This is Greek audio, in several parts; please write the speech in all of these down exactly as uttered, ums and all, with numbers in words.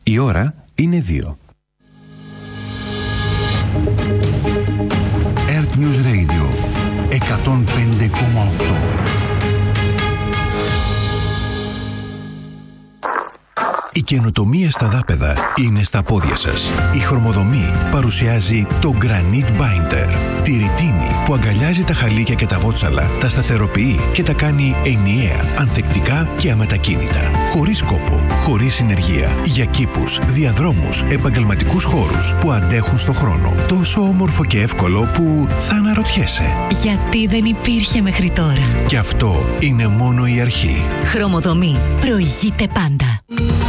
Η ώρα είναι δύο. Earth News Radio εκατόν πέντε κόμμα οκτώ. Η καινοτομία στα δάπεδα είναι στα πόδια σας. Η Χρωμοδομή παρουσιάζει το Granite Binder. Τη ρητίνη που αγκαλιάζει τα χαλίκια και τα βότσαλα, τα σταθεροποιεί και τα κάνει ενιαία, ανθεκτικά και αμετακίνητα. Χωρίς κόπο, χωρίς συνεργεία. Για κήπους, διαδρόμους, επαγγελματικούς χώρους που αντέχουν στο χρόνο. Τόσο όμορφο και εύκολο που θα αναρωτιέσαι. Γιατί δεν υπήρχε μέχρι τώρα. Και αυτό είναι μόνο η αρχή. Χρωμοδομή. Προηγείται πάντα.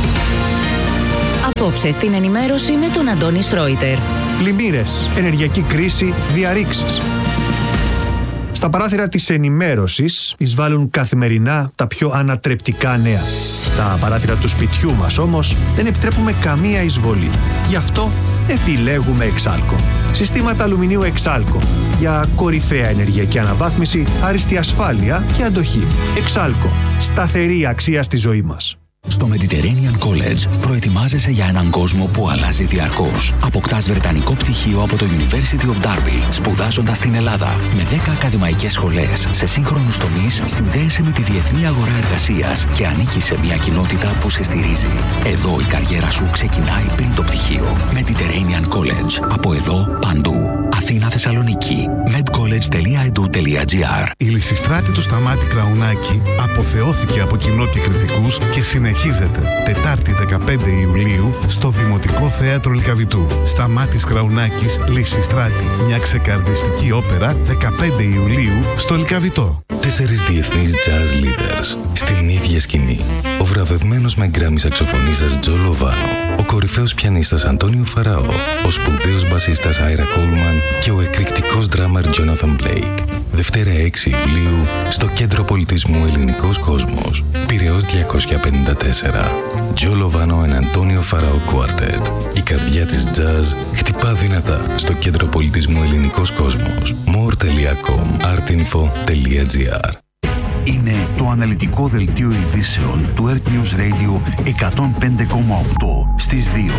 Απόψε στην ενημέρωση με τον Αντώνη Σρόιτερ. Πλημμύρες, ενεργειακή κρίση, διαρρήξεις. Στα παράθυρα της ενημέρωσης εισβάλλουν καθημερινά τα πιο ανατρεπτικά νέα. Στα παράθυρα του σπιτιού μας όμως δεν επιτρέπουμε καμία εισβολή. Γι' αυτό επιλέγουμε Εξάλκο. Συστήματα αλουμινίου Εξάλκο για κορυφαία ενεργειακή αναβάθμιση, άριστη ασφάλεια και αντοχή. Εξάλκο. Σταθερή αξία στη ζωή μας. Στο Mediterranean College προετοιμάζεσαι για έναν κόσμο που αλλάζει διαρκώς. Αποκτάς βρετανικό πτυχίο από το University of Derby, σπουδάζοντας στην Ελλάδα. Με δέκα ακαδημαϊκές σχολές σε σύγχρονους τομείς, συνδέεσαι με τη διεθνή αγορά εργασίας και ανήκεις σε μια κοινότητα που σε στηρίζει. Εδώ η καριέρα σου ξεκινάει πριν το πτυχίο. Mediterranean College. Από εδώ, παντού. Αθήνα, Θεσσαλονίκη. medcollege τελεία e d u τελεία g r. Η Λυσιστράτη του Σταμάτη Κραουνάκη αποθεώθηκε από κοινό και κριτικούς και συνεχίζεται Τετάρτη δεκαπέντε Ιουλίου στο Δημοτικό Θέατρο Λυκαβητού. Σταμάτης Κραουνάκης, Λυσιστράτη. Μια ξεκαρδιστική όπερα δεκαπέντε Ιουλίου στο Λυκαβητό. Τέσσερις διεθνείς jazz leaders στην ίδια σκηνή. Ο βραβευμένος με γκράμι σαξοφωνίστας Τζο Λοβάνο, ο κορυφαίος πιανίστας Αντώνιο Φαραώ, ο σπουδαίος μπασίστας Άιρα Κόλμαν και ο εκρηκτικός ντράμερ Τζόναθαν Μπλέικ. Δευτέρα έξι Ιουλίου στο Κέντρο Πολιτισμού Ελληνικός Κόσμος. Πειραιώς διακόσια πενήντα τέσσερα. Τζο Λοβάνο and Αντώνιο Φαραώ Quartet. Η καρδιά της jazz χτυπά δυνατά στο Κέντρο Πολιτισμού Ελληνικός Κόσμος. more τελεία com artinfo τελεία gr. Είναι το αναλυτικό δελτίο ειδήσεων του Earth News Radio εκατόν πέντε κόμμα οκτώ στις δύο.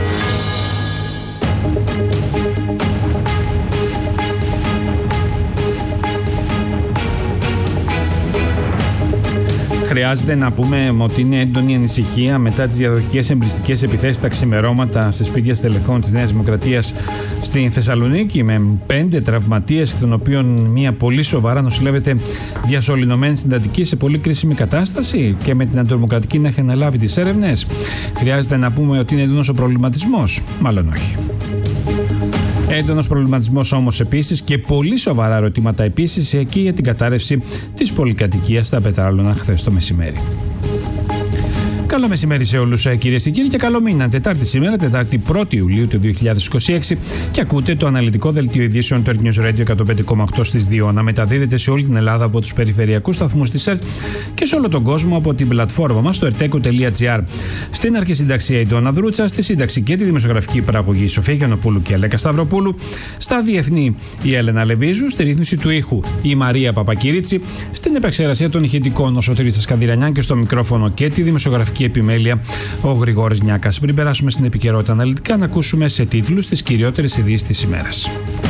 Χρειάζεται να πούμε ότι είναι έντονη ανησυχία μετά τις διαδοχικές εμπριστικές επιθέσεις τα ξημερώματα σε σπίτια στελεχών της Νέας Δημοκρατίας στην Θεσσαλονίκη, με πέντε τραυματίες, εκ των οποίων μία πολύ σοβαρά νοσηλεύεται διασωληνωμένη συντατική σε πολύ κρίσιμη κατάσταση και με την αντιδημοκρατική να έχει αναλάβει τις έρευνες. Χρειάζεται να πούμε ότι είναι έντονος ο προβληματισμός, μάλλον όχι. Έντονος προβληματισμός όμως επίσης και πολύ σοβαρά ερωτήματα επίσης εκεί για την κατάρρευση της πολυκατοικίας στα Πετράλωνα χθες το μεσημέρι. Καλό μεσημέρι σε όλους κυρίες και κύριοι και καλό μήνα. Τετάρτη σήμερα, Τετάρτη πρώτη Ιουλίου του δύο χιλιάδες είκοσι έξι και ακούτε το αναλυτικό δελτίο ειδήσεων του Earth News Radio εκατόν πέντε κόμμα οκτώ στις δύο να μεταδίδεται σε όλη την Ελλάδα από τους περιφερειακούς σταθμούς της ΕΡΤ και σε όλο τον κόσμο από την πλατφόρμα μας στο ερτέκο τελεία τζι άρ. Στην αρχισυνταξία η Ντόνα Δρούτσα, στη σύνταξη και τη δημοσιογραφική παραγωγή η Σοφία Γιαννοπούλου και η Αλέκα Σταυροπούλου, στα διεθνή η Έλενα Λεβίζου, στη ρύθμιση του ήχου η Μαρία Παπακυρίτσι, στην επεξεργασία των ηχητικών ο Σωτήρης Σκανδυρανιάν και στο μικρόφωνο και τη δημοσιογραφική επιμέλεια ο Γρηγόρης Νιάκας. Πριν περάσουμε στην επικαιρότητα αναλυτικά, να ακούσουμε σε τίτλους τις κυριότερες ειδήσεις της ημέρας.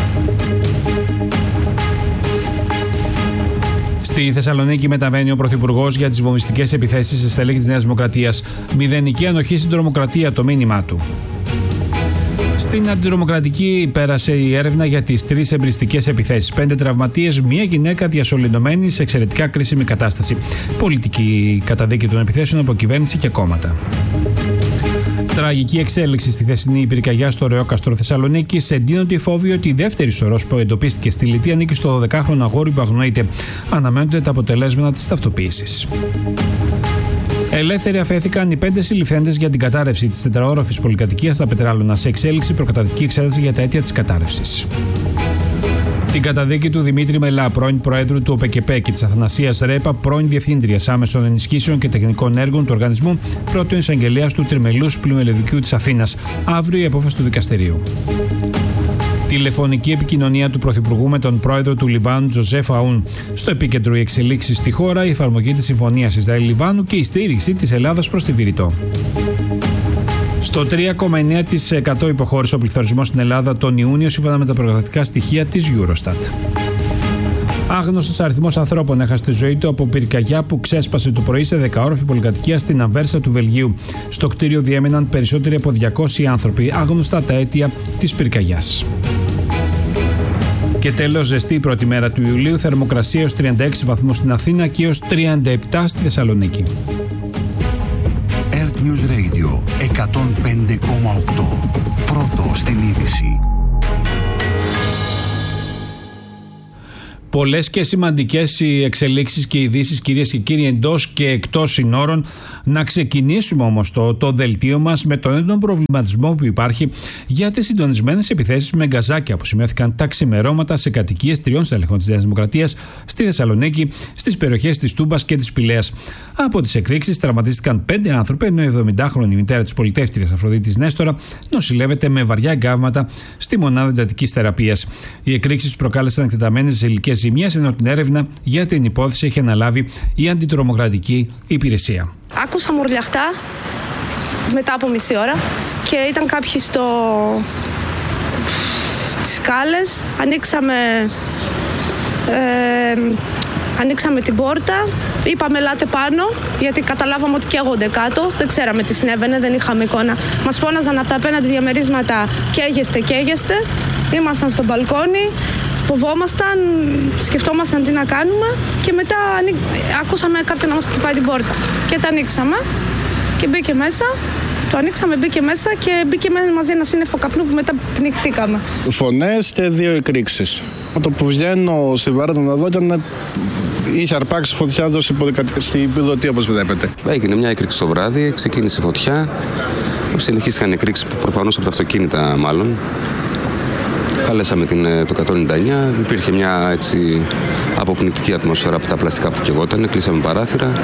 Στη Θεσσαλονίκη μεταβαίνει ο Πρωθυπουργός για τις βομβιστικές επιθέσεις σε στελέχη της Νέας Δημοκρατίας. Μηδενική ανοχή στην τρομοκρατία, το μήνυμά του. Στην αντιτρομοκρατική πέρασε η έρευνα για τις τρεις εμπριστικές επιθέσεις. Πέντε τραυματίες, μία γυναίκα διασωληνωμένη σε εξαιρετικά κρίσιμη κατάσταση. Πολιτική καταδίκη των επιθέσεων από κυβέρνηση και κόμματα. Τραγική εξέλιξη στη χθεσινή πυρκαγιά στο Ρεόκαστρο Θεσσαλονίκης. Εντείνονται οι φόβοι ότι η δεύτερη σωρός που εντοπίστηκε στη Λιτή ανήκει στο δωδεκάχρονο αγόρι που αγνοείται. Αναμένονται τα αποτελέσματα της ταυτοποίησης. Ελεύθεροι αφέθηκαν οι πέντε συλληφθέντες για την κατάρρευση της τετραόροφης πολυκατοικίας στα Πετράλωνα σε εξέλιξη προκαταρκτική εξέταση για τα αίτια της κατάρρευσης. Την καταδίκη του Δημήτρη Μελά, πρώην Προέδρου του ΟΠΕΚΕΠΕ, και της Αθανασίας Ρέπα, πρώην Διευθύντριας Άμεσων Ενισχύσεων και Τεχνικών Έργων του οργανισμού, πρώτον εισαγγελέας του Τριμελούς Πλημελαιδικίου της Αθήνας. Αύριο η απόφαση του δικαστηρίου. Τηλεφωνική επικοινωνία του Πρωθυπουργού με τον πρόεδρο του Λιβάνου, Τζοζέφ Αούν. Στο επίκεντρο οι εξελίξεις στη χώρα, η εφαρμογή της Συμφωνίας Ισραήλ-Λιβάνου και η στήριξη της Ελλάδας προς τη Βηρητό. Στο τρία κόμμα εννέα τοις εκατό υποχώρησε ο πληθωρισμός στην Ελλάδα τον Ιούνιο, σύμφωνα με τα προκατακτικά στοιχεία της Eurostat. Άγνωστος αριθμός ανθρώπων έχασε τη ζωή του από πυρκαγιά που ξέσπασε το πρωί σε δεκαόροφη πολυκατοικία στην Αμβέρσα του Βελγίου. Στο κτίριο διέμεναν περισσότεροι από διακόσιοι άνθρωποι. Άγνωστα τα αίτια της πυρκαγιάς. Και τέλος, ζεστή η πρώτη μέρα του Ιουλίου, θερμοκρασία έως τριάντα έξι βαθμούς στην Αθήνα και έως τριάντα επτά στη Θεσσαλονίκη. Earth News Radio εκατόν πέντε κόμμα οκτώ. Πρώτο στην είδηση. Πολλές και σημαντικές οι εξελίξεις και ειδήσεις, κυρίες και κύριοι, εντός και εκτός συνόρων. Να ξεκινήσουμε όμως το, το δελτίο μας με τον έντονο προβληματισμό που υπάρχει για τις συντονισμένες επιθέσεις με γκαζάκια που σημειώθηκαν τα ξημερώματα σε κατοικίες τριών στελεχών της Νέας Δημοκρατίας στη Θεσσαλονίκη, στις περιοχές της Τούμπας και της Πηλαίας. Από τις εκρήξεις τραυματίστηκαν πέντε άνθρωποι, ενώ η εβδομηντάχρονη μητέρα της πολιτεύτριας Αφροδίτης Νέστορα νοσηλεύεται με βαριά εγκάβματα στη μονάδα εντατικής θεραπείας. Οι εκρήξεις προκάλεσαν εκτεταμένες ζηλικές ζημιές, ενώ την έρευνα για την υπόθεση έχει αναλάβει η αντιτρομοκρατική υπηρεσία. Άκουσα μουρλιαχτά μετά από μισή ώρα και ήταν κάποιοι στο... στις σκάλες. Ανοίξαμε... Ε... Ανοίξαμε την πόρτα, είπαμε ελάτε πάνω, γιατί καταλάβαμε ότι καίγονται κάτω. Δεν ξέραμε τι συνέβαινε, δεν είχαμε εικόνα. Μας φώναζαν από τα απέναντι διαμερίσματα καίγεστε, καίγεστε. Ήμασταν στο μπαλκόνι, φοβόμασταν, σκεφτόμασταν τι να κάνουμε και μετά ακούσαμε κάποιον να μας χτυπάει την πόρτα. Και τα ανοίξαμε και μπήκε μέσα. Το ανοίξαμε, μπήκε μέσα και μπήκε μαζί ένα σύννεφο καπνού που μετά πνιχτήκαμε. Φωνές και δύο εκρήξεις. Το που βγαίνω στη βάρδα να δω ήταν είχε αρπάξει φωτιά εδώ στην πυροδοτία, όπως βλέπετε. Έγινε μια έκρηξη το βράδυ, ξεκίνησε φωτιά. Συνεχίστηκαν εκρήξεις προφανώς από τα αυτοκίνητα, μάλλον. Καλέσαμε την, το εκατόν ενενήντα εννιά. Υπήρχε μια έτσι αποπνικτική ατμόσφαιρα από τα πλαστικά που καιγόταν. Κλείσαμε παράθυρα.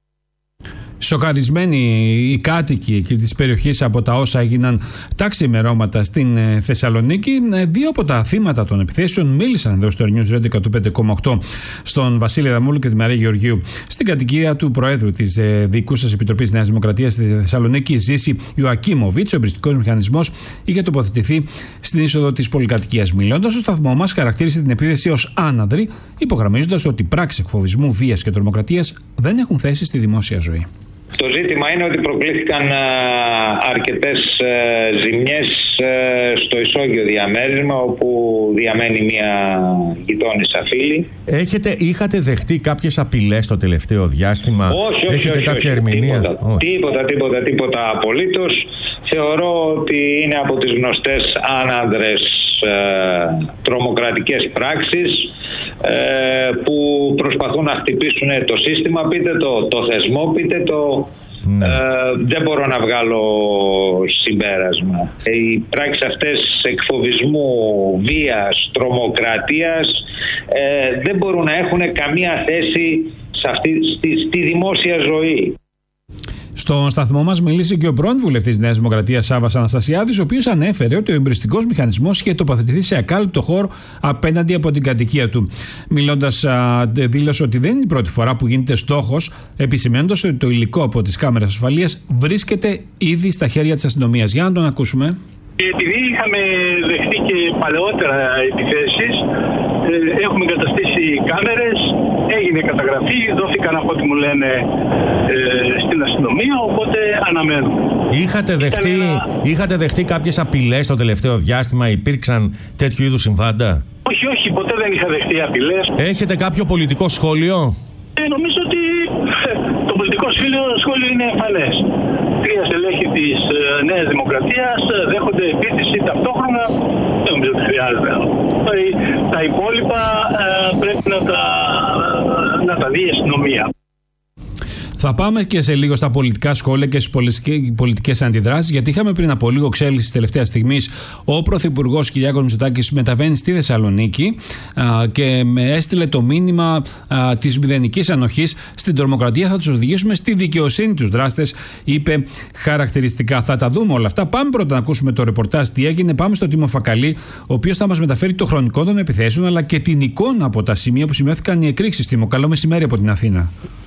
Σοκαρισμένοι οι κάτοικοι εκεί της περιοχής από τα όσα έγιναν τα ξημερώματα στην Θεσσαλονίκη. Δύο από τα θύματα των επιθέσεων μίλησαν εδώ στο News Radio εκατόν πέντε κόμμα οκτώ, στον Βασίλη Δαμούλου και τη Μαρία Γεωργίου. Στην κατοικία του Προέδρου της Διοικούσας Επιτροπής Νέας Δημοκρατίας στη Θεσσαλονίκη, Ζήση Ιωακίμοβιτς, ο εμπριστικός μηχανισμός είχε τοποθετηθεί στην είσοδο της πολυκατοικίας. Μιλώντας στο σταθμό μας, χαρακτήρισε την επίθεση ως άναδρη, υπογραμμίζοντας ότι πράξεις εκφοβισμού, βίας και τρομοκρατίας δεν έχουν θέση στη δημόσια ζωή. Το ζήτημα είναι ότι προκλήθηκαν αρκετές ζημιές στο ισόγειο διαμέρισμα, όπου διαμένει μια γειτόνισσα φίλη. Έχετε, είχατε δεχτεί κάποιες απειλές το τελευταίο διάστημα? Όχι, όχι, Έχετε όχι, κάποια όχι, ερμηνεία? Τίποτα, όχι. τίποτα, τίποτα, τίποτα απολύτως. Θεωρώ ότι είναι από τις γνωστές άνανδρες ε, τρομοκρατικές πράξεις ε, που προσπαθούν να χτυπήσουν το σύστημα, πείτε το, το θεσμό, πείτε το... Ναι. Ε, δεν μπορώ να βγάλω συμπέρασμα. Οι πράξεις αυτές εκφοβισμού, βίας, τρομοκρατίας ε, δεν μπορούν να έχουν καμία θέση σε αυτή, στη, στη δημόσια ζωή. Στον σταθμό μας μίλησε και ο πρώην βουλευτής της Νέας Δημοκρατίας, Σάββας Αναστασιάδης, ο οποίος ανέφερε ότι ο εμπριστικός μηχανισμός είχε τοποθετηθεί σε ακάλυπτο χώρο απέναντι από την κατοικία του. Μιλώντας, α, δήλωσε ότι δεν είναι η πρώτη φορά που γίνεται στόχος, επισημαίνοντας ότι το υλικό από τις κάμερες ασφαλείας βρίσκεται ήδη στα χέρια της αστυνομίας. Για να τον ακούσουμε. Επειδή είχαμε δεχτεί και παλαιότερα επιθέσεις, έχουμε εγκαταστήσει κάμερες, έγινε καταγραφή, δόθηκαν από ό,τι μου λένε στην αστυνομία, οπότε αναμένουμε. Είχατε δεχτεί, ένα... είχατε δεχτεί κάποιες απειλές το τελευταίο διάστημα, υπήρξαν τέτοιου είδους συμβάντα? Όχι, όχι, ποτέ δεν είχα δεχτεί απειλές. Έχετε κάποιο πολιτικό σχόλιο? Ε, νομίζω ότι το πολιτικό σχόλιο είναι εμφανές. Τρία στελέχη της Νέας Δημοκρατίας δέχονται επίθεση ταυτόχρονα. Δεν νομίζω ότι χρειάζεται. Τα υπόλοιπα πρέπει να τα, να τα δει η αστυνομία. Θα πάμε και σε λίγο στα πολιτικά σχόλια και στις πολιτικές αντιδράσεις, γιατί είχαμε πριν από λίγο εξέλιξη τελευταία στιγμής. Ο Πρωθυπουργός Κυριάκος Μητσοτάκης μεταβαίνει στη Θεσσαλονίκη α, και έστειλε το μήνυμα α, της μηδενικής ανοχής στην τρομοκρατία. Θα τους οδηγήσουμε στη δικαιοσύνη τους δράστες, είπε χαρακτηριστικά. Θα τα δούμε όλα αυτά. Πάμε πρώτα να ακούσουμε το ρεπορτάζ τι έγινε. Πάμε στο Τίμο Φακαλή, ο οποίος θα μας μεταφέρει το χρονικό των επιθέσεων, αλλά και την εικόνα από τα σημεία που σημειώθηκαν οι εκρήξεις. Τίμο, καλό μεσημέρι από την Αθήνα.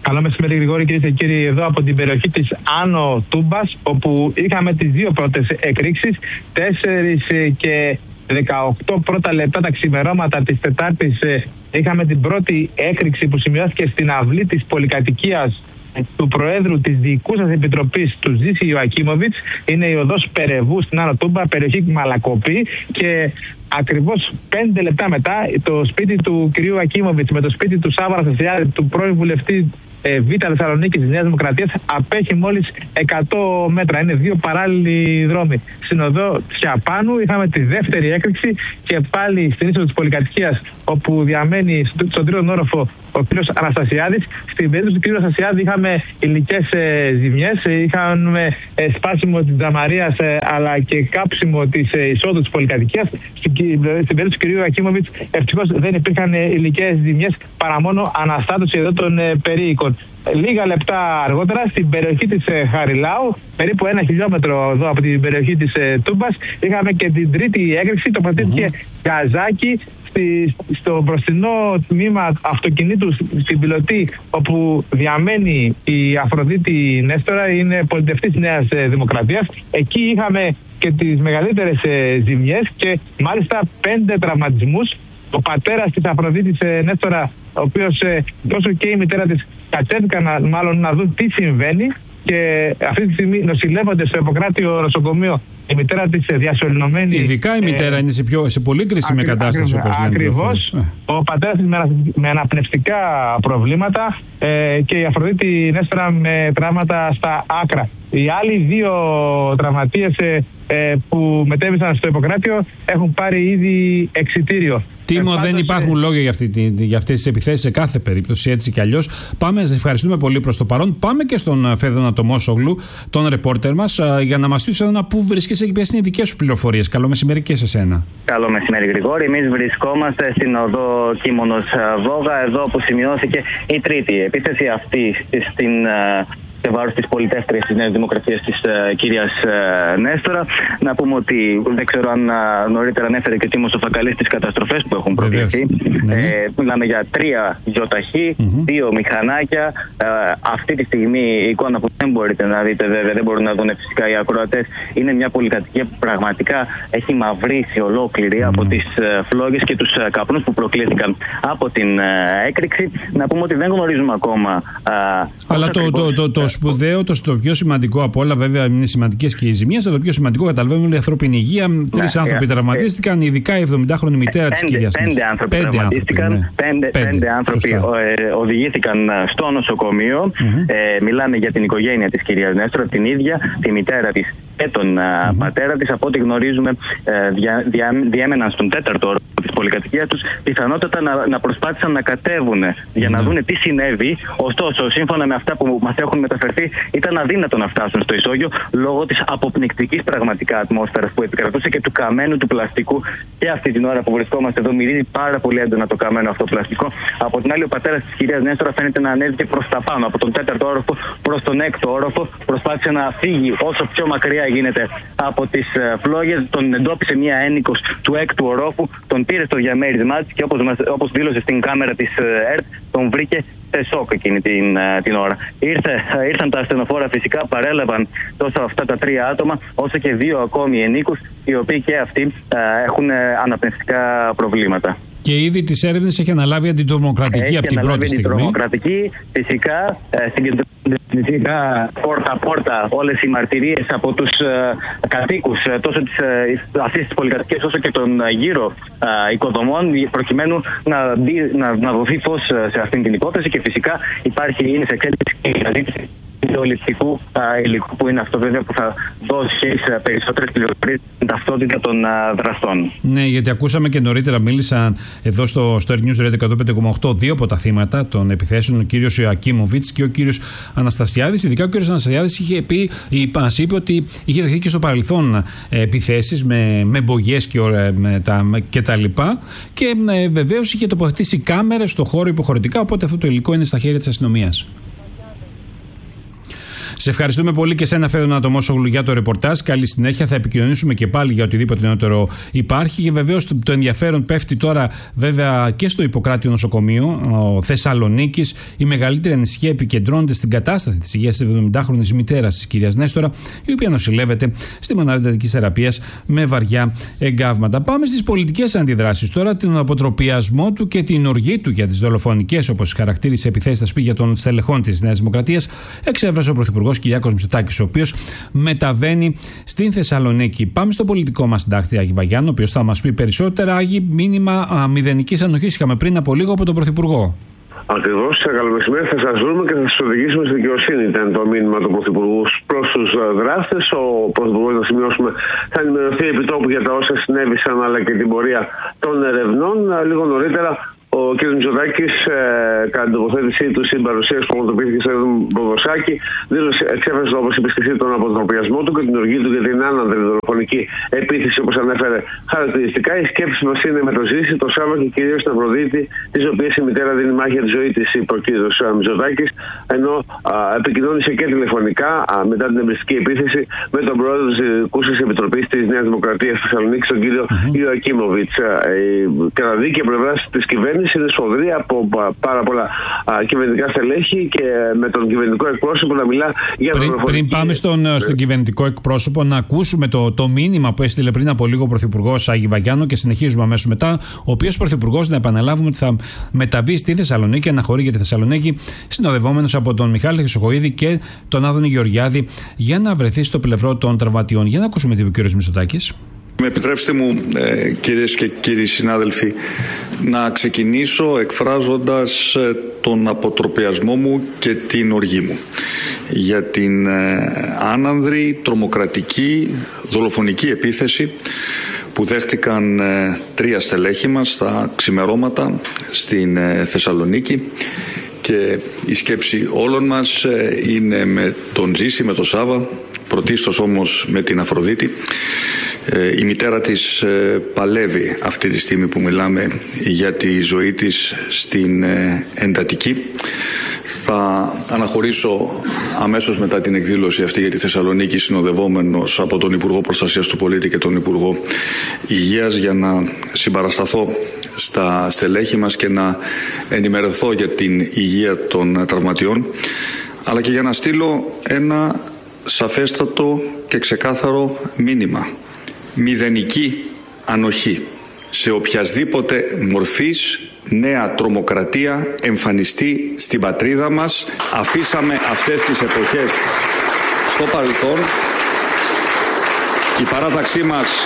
Καλό μεσημέρι, Γρηγόρη, κυρίες και κύριοι. Εδώ από την περιοχή της Άνω Τούμπας, όπου είχαμε τις δύο πρώτες εκρήξεις, τέσσερα και δεκαοκτώ πρώτα λεπτά τα ξημερώματα της Τετάρτης. Είχαμε την πρώτη έκρηξη που σημειώθηκε στην αυλή της πολυκατοικίας του Προέδρου της Διοικούσας Επιτροπής του Ζήση Ιωακίμοβιτς. Είναι η οδός Περεβού στην Άνω Τούμπα, περιοχή Μαλακοπή, και ακριβώς πέντε λεπτά μετά το σπίτι του κυρίου Ακίμοβιτς με το σπίτι του Σάββα Αναστασιάδη, του πρώην βουλευτή Β' Θεσσαλονίκης της Νέας Δημοκρατίας, απέχει μόλις εκατό μέτρα. Είναι δύο παράλληλοι δρόμοι. Στην οδό Τσιαπάνου είχαμε τη δεύτερη έκρηξη και πάλι στην είσοδο της πολυκατοικίας, όπου διαμένει στον τρίτον όροφο ο κύριος Αναστασιάδης. Στην περίπτωση του κύριου Αναστασιάδη είχαμε υλικές ε, ζημιές, είχαμε ε, σπάσιμο της τζαμαρίας ε, αλλά και κάψιμο της ε, εισόδου της πολυκατοικίας. Στην, στην περίπτωση του κυρίου Ακίμοβιτς ευτυχώς δεν υπήρχαν ε, υλικές ζημιές, παρά μόνο αναστάτωση εδώ των ε, περίοικων. Λίγα λεπτά αργότερα, στην περιοχή της ε, Χαριλάου, περίπου ένα χιλιόμετρο εδώ από την περιοχή της ε, Τούμπας, είχαμε και την τρίτη έκρηξη. Τοποθετήθηκε mm-hmm. γκαζάκι στη, στο μπροστινό τμήμα αυτοκινήτου στην Πιλωτή, όπου διαμένει η Αφροδίτη Νέστορα, είναι πολιτευτής Νέας ε, Δημοκρατίας. Εκεί είχαμε και τις μεγαλύτερες ε, ζημιές και μάλιστα πέντε τραυματισμούς. Ο πατέρας της Αφροδίτης ε, Νέστορα, ο οποίος ε, τόσο και η μητέρα της κατέβηκαν να, μάλλον να δουν τι συμβαίνει, και αυτή τη στιγμή νοσηλεύονται στο Ιπποκράτιο νοσοκομείο. Η μητέρα της διασωληνωμένη. Ειδικά η μητέρα ε, είναι σε, πιο, σε πολύ κρίσιμη ακρι, κατάσταση, όπως λένε. Ακριβώς. Ο πατέρας της με, με αναπνευστικά προβλήματα ε, και η Αφροδίτη Νέστορα με τραύματα στα άκρα. Οι άλλοι δύο τραυματίες ε, ε, που μετέβησαν στο Ιπποκράτιο έχουν πάρει ήδη εξιτήριο. Τίμω, ε, δεν υπάρχουν ε... λόγια για, αυτή, για αυτές τις επιθέσεις σε κάθε περίπτωση, έτσι κι αλλιώς. Πάμε, σας ευχαριστούμε πολύ προς το παρόν. Πάμε και στον Φέδωνα Τομόσογλου, τον ρεπόρτερ μας, για να μας πεις εδώ πού βρίσκεσαι και ποιες είναι οι δικές σου πληροφορίες. Καλό μεσημέρι και σε εσένα. Καλό μεσημέρι, Γρηγόρη. Εμείς βρισκόμαστε στην οδό Κίμωνος Βόγα, εδώ που σημειώθηκε η τρίτη επίθεση αυτή στην. Σε βάρος της πολιτεύτριας της Νέας Δημοκρατίας της uh, κυρίας uh, Νέστορα. Να πούμε ότι δεν ξέρω αν uh, νωρίτερα ανέφερε και ο Τίμος ο Φακαλής τις καταστροφές που έχουν προκληθεί. Ναι. Ε, μιλάμε για τρία γιοταχή, mm-hmm. δύο μηχανάκια. Uh, αυτή τη στιγμή η εικόνα που δεν μπορείτε να δείτε, βέβαια δεν μπορούν να δουν φυσικά οι ακροατές, είναι μια πολυκατοικία που πραγματικά έχει μαυρίσει ολόκληρη mm-hmm. από τις uh, φλόγες και τους uh, καπνούς που προκλήθηκαν από την uh, έκρηξη. Να πούμε ότι δεν γνωρίζουμε ακόμα. Uh, Αλλά το, το, το, το σπουδαίο, το, το πιο σημαντικό από όλα, βέβαια είναι σημαντικές και οι ζημίες, αλλά το πιο σημαντικό καταλαβαίνουμε είναι η ανθρώπινη υγεία. Τρεις ναι, άνθρωποι ε, τραυματίστηκαν, ειδικά η εβδομηντάχρονη μητέρα της κυρίας Νέστορα. Πέντε άνθρωποι πέντε τραυματίστηκαν, ναι. πέντε, πέντε, πέντε άνθρωποι ε, οδηγήθηκαν στο νοσοκομείο. Mm-hmm. Ε, μιλάμε για την οικογένεια της κυρίας Νέστορα, την ίδια, τη μητέρα της και τον mm-hmm. πατέρα της. Από ό,τι γνωρίζουμε, ε, δια, δια, διέμεναν στον τέταρτο όροφο της πολυκατοικίας τους, πιθανότατα να, να προσπάθησαν να κατέβουν για mm-hmm. να δούνε τι συνέβη. Ωστόσο, σύμφωνα με αυτά που μας έχουν μεταφερθεί, ήταν αδύνατο να φτάσουν στο ισόγειο λόγω της αποπνικτικής πραγματικά ατμόσφαιρας που επικρατούσε και του καμένου του πλαστικού. Και αυτή την ώρα που βρισκόμαστε εδώ, μυρίζει πάρα πολύ έντονα το καμένο αυτό πλαστικό. Από την άλλη, ο πατέρας της κυρίας Νέστορα φαίνεται να ανέβηκε προς τα πάνω, από τον τέταρτο όροφο προς τον έκτο όροφο. Προσπάθησε να φύγει όσο πιο μακριά γίνεται από τις φλόγες. Τον εντόπισε μία ένοικος του έκτου ορόφου, τον πήρε στο διαμέρισμά της και όπως, όπως δήλωσε στην κάμερα της ΕΡΤ, τον βρήκε σε σοκ εκείνη την, την ώρα. Ήρθε, ήρθαν τα ασθενοφόρα, φυσικά παρέλαβαν τόσο αυτά τα τρία άτομα, όσο και δύο ακόμη ενίκους, οι οποίοι και αυτοί α, έχουν αναπνευστικά προβλήματα. Και ήδη τις έρευνες έχει αναλάβει αντιτρομοκρατική από την πρώτη στιγμή. Αντιτρομοκρατική, φυσικά, συγκεντρώνονται φυσικά πόρτα-πόρτα όλες οι μαρτυρίες από τους uh, κατοίκους uh, τόσο της, uh, αυτής της πολυκατοικίας όσο και των uh, γύρω uh, οικοδομών, προκειμένου να, να, να δοθεί φως uh, σε αυτήν την υπόθεση, και φυσικά υπάρχει, είναι σε εξέλιξη και η αναζήτηση ιδεολειπτικού υλικού, που είναι αυτό βέβαια που θα δώσει σε περισσότερες πληροφορίες την ταυτότητα των α, δραστών. Ναι, γιατί ακούσαμε και νωρίτερα, μίλησαν εδώ στο, στο Air News εκατόν πέντε κόμμα οκτώ δύο από τα θύματα των επιθέσεων, ο κύριος Ακίμοβιτς και ο κύριος Αναστασιάδης. Ειδικά ο κύριος Αναστασιάδης είχε πει, μας είπε ότι είχε δεχθεί και στο παρελθόν επιθέσεις με, με μπογιές και, με τα, και τα λοιπά, και ε, βεβαίως είχε τοποθετήσει κάμερες στο χώρο υποχωρητικά, οπότε αυτό το υλικό είναι στα χέρια της αστυνομίας. Σε ευχαριστούμε πολύ και σένα, Φέδωνα Ατομόσογλου, για το ρεπορτάζ. Καλή συνέχεια. Θα επικοινωνήσουμε και πάλι για οτιδήποτε νεότερο υπάρχει. Και βεβαίως το, το ενδιαφέρον πέφτει τώρα, βέβαια, και στο Ιπποκράτιο Νοσοκομείο Θεσσαλονίκης. Η μεγαλύτερη ανησυχία επικεντρώνεται στην κατάσταση της υγείας της εβδομηντάχρονης μητέρας της κυρίας Νέστορα, η οποία νοσηλεύεται στη μονάδα εντατικής θεραπείας με βαριά εγκάβματα. Πάμε στις πολιτικές αντιδράσεις τώρα, τον αποτροπιασμό του και την οργή του για τις δολοφονικές, όπως χαρακτήρισε, επιθέσεις στα σπίτια των στελεχών της Νέας Δημοκρατίας, εξέφρασε ο Πρωθυπουργός Κυριάκος Μητσοτάκης, ο οποίος μεταβαίνει στην Θεσσαλονίκη. Πάμε στο πολιτικό μας συντάκτη Άγη Βαγιάννου, ο οποίος θα μας πει περισσότερα. Άγη, μήνυμα μηδενικής ανοχής είχαμε πριν από λίγο από τον Πρωθυπουργό. Ακριβώς, καλό μεσημέρι, θα σας βρούμε και θα σας οδηγήσουμε στη δικαιοσύνη. Ήταν το μήνυμα του Πρωθυπουργού προς τους δράστες. Ο Πρωθυπουργός, να σημειώσουμε, θα ενημερωθεί επί τόπου για τα όσα συνέβησαν, αλλά και την πορεία των ερευνών. Λίγο νωρίτερα, ο κ. Μητσοτάκης, ε, κατά την τοποθέτησή του στην παρουσίαση που πραγματοποιήθηκε στο Ποδοσάκι, δήλωσε, εξέφρασε, όπως είπε και εσύ, τον αποτροπιασμό του και την οργή του για την άνανδρη δολοφονική επίθεση, όπως ανέφερε χαρακτηριστικά. Η σκέψη μας είναι με το Ζήση, το Σάββα και κυρίως την Αφροδίτη, τη οποία η μητέρα δίνει μάχη για τη ζωή της, είπε ο κ. Μητσοτάκης, ενώ α, επικοινώνησε και τηλεφωνικά α, μετά την εμπριστική επίθεση με τον πρόεδρο της Ειδικούσας Επιτροπής της Νέας Δημοκρατίας στη Θεσσαλονίκη, τον κ. Mm-hmm. Ιωακίμοβιτς. Η καταδίκη από πλευράς της κυβέρνησης είναι σφοδρή από πάρα πολλά α, κυβερνητικά στελέχη και με τον κυβερνητικό εκπρόσωπο να μιλά για πριν, τον πριν πάμε στον, στον κυβερνητικό εκπρόσωπο, να ακούσουμε το, το μήνυμα που έστειλε πριν από λίγο ο Πρωθυπουργός Άγη Βαγιάννου και συνεχίζουμε αμέσως μετά. Ο οποίος Πρωθυπουργός, να επαναλάβουμε, ότι θα μεταβεί στη Θεσσαλονίκη, αναχωρεί για τη Θεσσαλονίκη, συνοδευόμενος από τον Μιχάλη Χρυσοχοΐδη και τον Άδωνη Γεωργιάδη, για να βρεθεί στο πλευρό των τραυματιών. Για να ακούσουμε τι είπε ο κ. Μητσοτάκης. Με επιτρέψτε μου, ε, κυρίες και κύριοι συνάδελφοι, να ξεκινήσω εκφράζοντας ε, τον αποτροπιασμό μου και την οργή μου για την ε, άνανδρη, τρομοκρατική, δολοφονική επίθεση που δέχτηκαν ε, τρία στελέχη μας στα ξημερώματα στην ε, Θεσσαλονίκη. Και η σκέψη όλων μας ε, είναι με τον Ζήση, με τον Σάββα, πρωτίστως όμως με την Αφροδίτη. Η μητέρα της παλεύει αυτή τη στιγμή που μιλάμε για τη ζωή της στην εντατική. Θα αναχωρήσω αμέσως μετά την εκδήλωση αυτή για τη Θεσσαλονίκη, συνοδευόμενος από τον Υπουργό Προστασίας του Πολίτη και τον Υπουργό Υγείας, για να συμπαρασταθώ στα στελέχη μας και να ενημερωθώ για την υγεία των τραυματιών, αλλά και για να στείλω ένα σαφέστατο και ξεκάθαρο μήνυμα. Μηδενική ανοχή σε οποιασδήποτε μορφής νέα τρομοκρατία εμφανιστεί στην πατρίδα μας. Αφήσαμε αυτές τις εποχές στο παρελθόν. Η παράταξή μας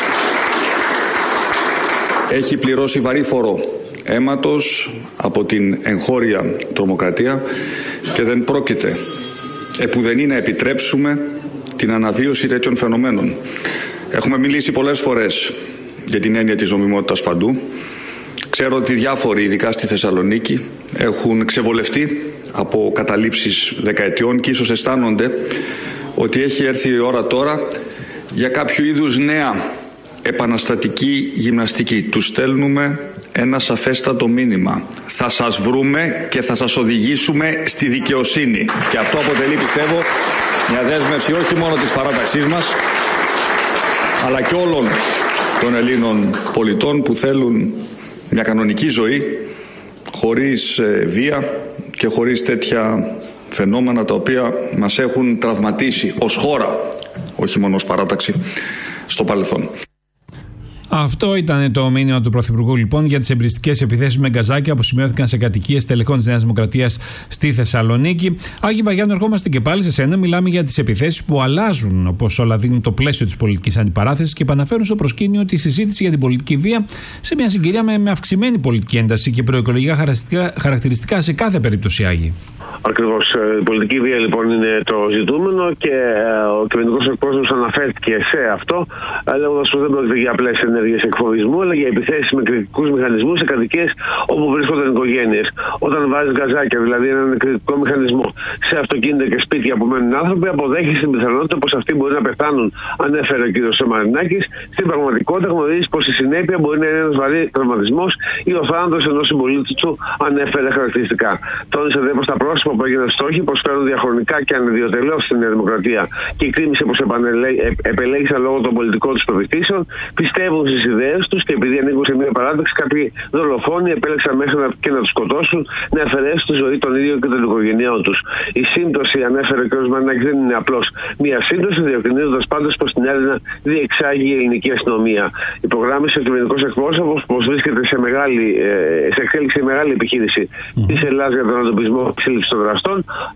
έχει πληρώσει βαρύ φόρο αίματος από την εγχώρια τρομοκρατία και δεν πρόκειται επουδενή να επιτρέψουμε την αναβίωση τέτοιων φαινομένων. Έχουμε μιλήσει πολλές φορές για την έννοια της νομιμότητας παντού. Ξέρω ότι διάφοροι, ειδικά στη Θεσσαλονίκη, έχουν ξεβολευτεί από καταλήψεις δεκαετιών και ίσως αισθάνονται ότι έχει έρθει η ώρα τώρα για κάποιο είδους νέα επαναστατική γυμναστική. Τους στέλνουμε ένα σαφέστατο μήνυμα. Θα σας βρούμε και θα σας οδηγήσουμε στη δικαιοσύνη. Και αυτό αποτελεί, πιστεύω, μια δέσμευση όχι μόνο της παράταξής μας, αλλά και όλων των Ελλήνων πολιτών που θέλουν μια κανονική ζωή χωρίς βία και χωρίς τέτοια φαινόμενα τα οποία μας έχουν τραυματίσει ως χώρα, όχι μόνο ως παράταξη, στο παρελθόν. Αυτό ήταν το μήνυμα του Πρωθυπουργού, λοιπόν, για τις εμπριστικές επιθέσεις με γκαζάκια που σημειώθηκαν σε κατοικίες τελεχών της Νέας Δημοκρατίας στη Θεσσαλονίκη. Άγη Βαγιάννου, ερχόμαστε και πάλι σε σένα. Μιλάμε για τις επιθέσεις που αλλάζουν, όπως όλα δίνουν, το πλαίσιο της πολιτικής αντιπαράθεσης και επαναφέρουν στο προσκήνιο τη συζήτηση για την πολιτική βία σε μια συγκυρία με, με αυξημένη πολιτική ένταση και προεκλογικά χαρακτηριστικά, χαρακτηριστικά σε κάθε περίπτωση, Άγη. Ακριβώς. Η πολιτική βία λοιπόν είναι το ζητούμενο και ο κυβερνητικός εκπρόσωπος αναφέρθηκε σε αυτό, λέγοντας πως δεν πρόκειται για απλές ενέργειες εκφοβισμού, αλλά για επιθέσεις με κριτικούς μηχανισμούς σε κατοικίες όπου βρίσκονταν οικογένειες. Όταν βάζεις γκαζάκια, δηλαδή έναν κριτικό μηχανισμό, σε αυτοκίνητα και σπίτια που μένουν άνθρωποι, αποδέχεις την πιθανότητα πως αυτοί μπορεί να πεθάνουν, ανέφερε ο κ. Μαρινάκης. Στην πραγματικότητα γνωρίζεις πως η συνέπεια μπορεί να είναι ένας βαρύ τραυματισμός ή ο θάνατος ενός συμπολίτη του, ανέφερε χαρακτηριστικά. Τόνισε δε πως τα πρόσωπα όπου έγιναν στόχοι, προσφέρουν διαχρονικά και ανιδιοτελώς στη Νέα Δημοκρατία και εκτίμησε πως επελέγησαν λόγω των πολιτικών τους προπιστήσεων, πιστεύουν στις ιδέες τους και επειδή ανήκουν σε μια παράταξη, κάποιοι δολοφόνοι επέλεξαν μέχρι και να τους σκοτώσουν, να αφαιρέσουν τη ζωή των ίδιων και των οικογενειών τους. Η σύμπτωση, ανέφερε ο κ. Μαρινάκης, δεν είναι απλώς μια σύμπτωση, διευκρινίζοντας πάντως πως την Έλληνα διεξάγει η ελληνική αστυνομία. Υπογράμμισε ο κυβερνητικός εκπρόσωπος πως βρίσκεται σε, μεγάλη, σε εξέλιξη μεγάλη επιχείρηση mm-hmm. της Ελλάδας για τον αντιμετωπισμό της σύλληψης των δραστών,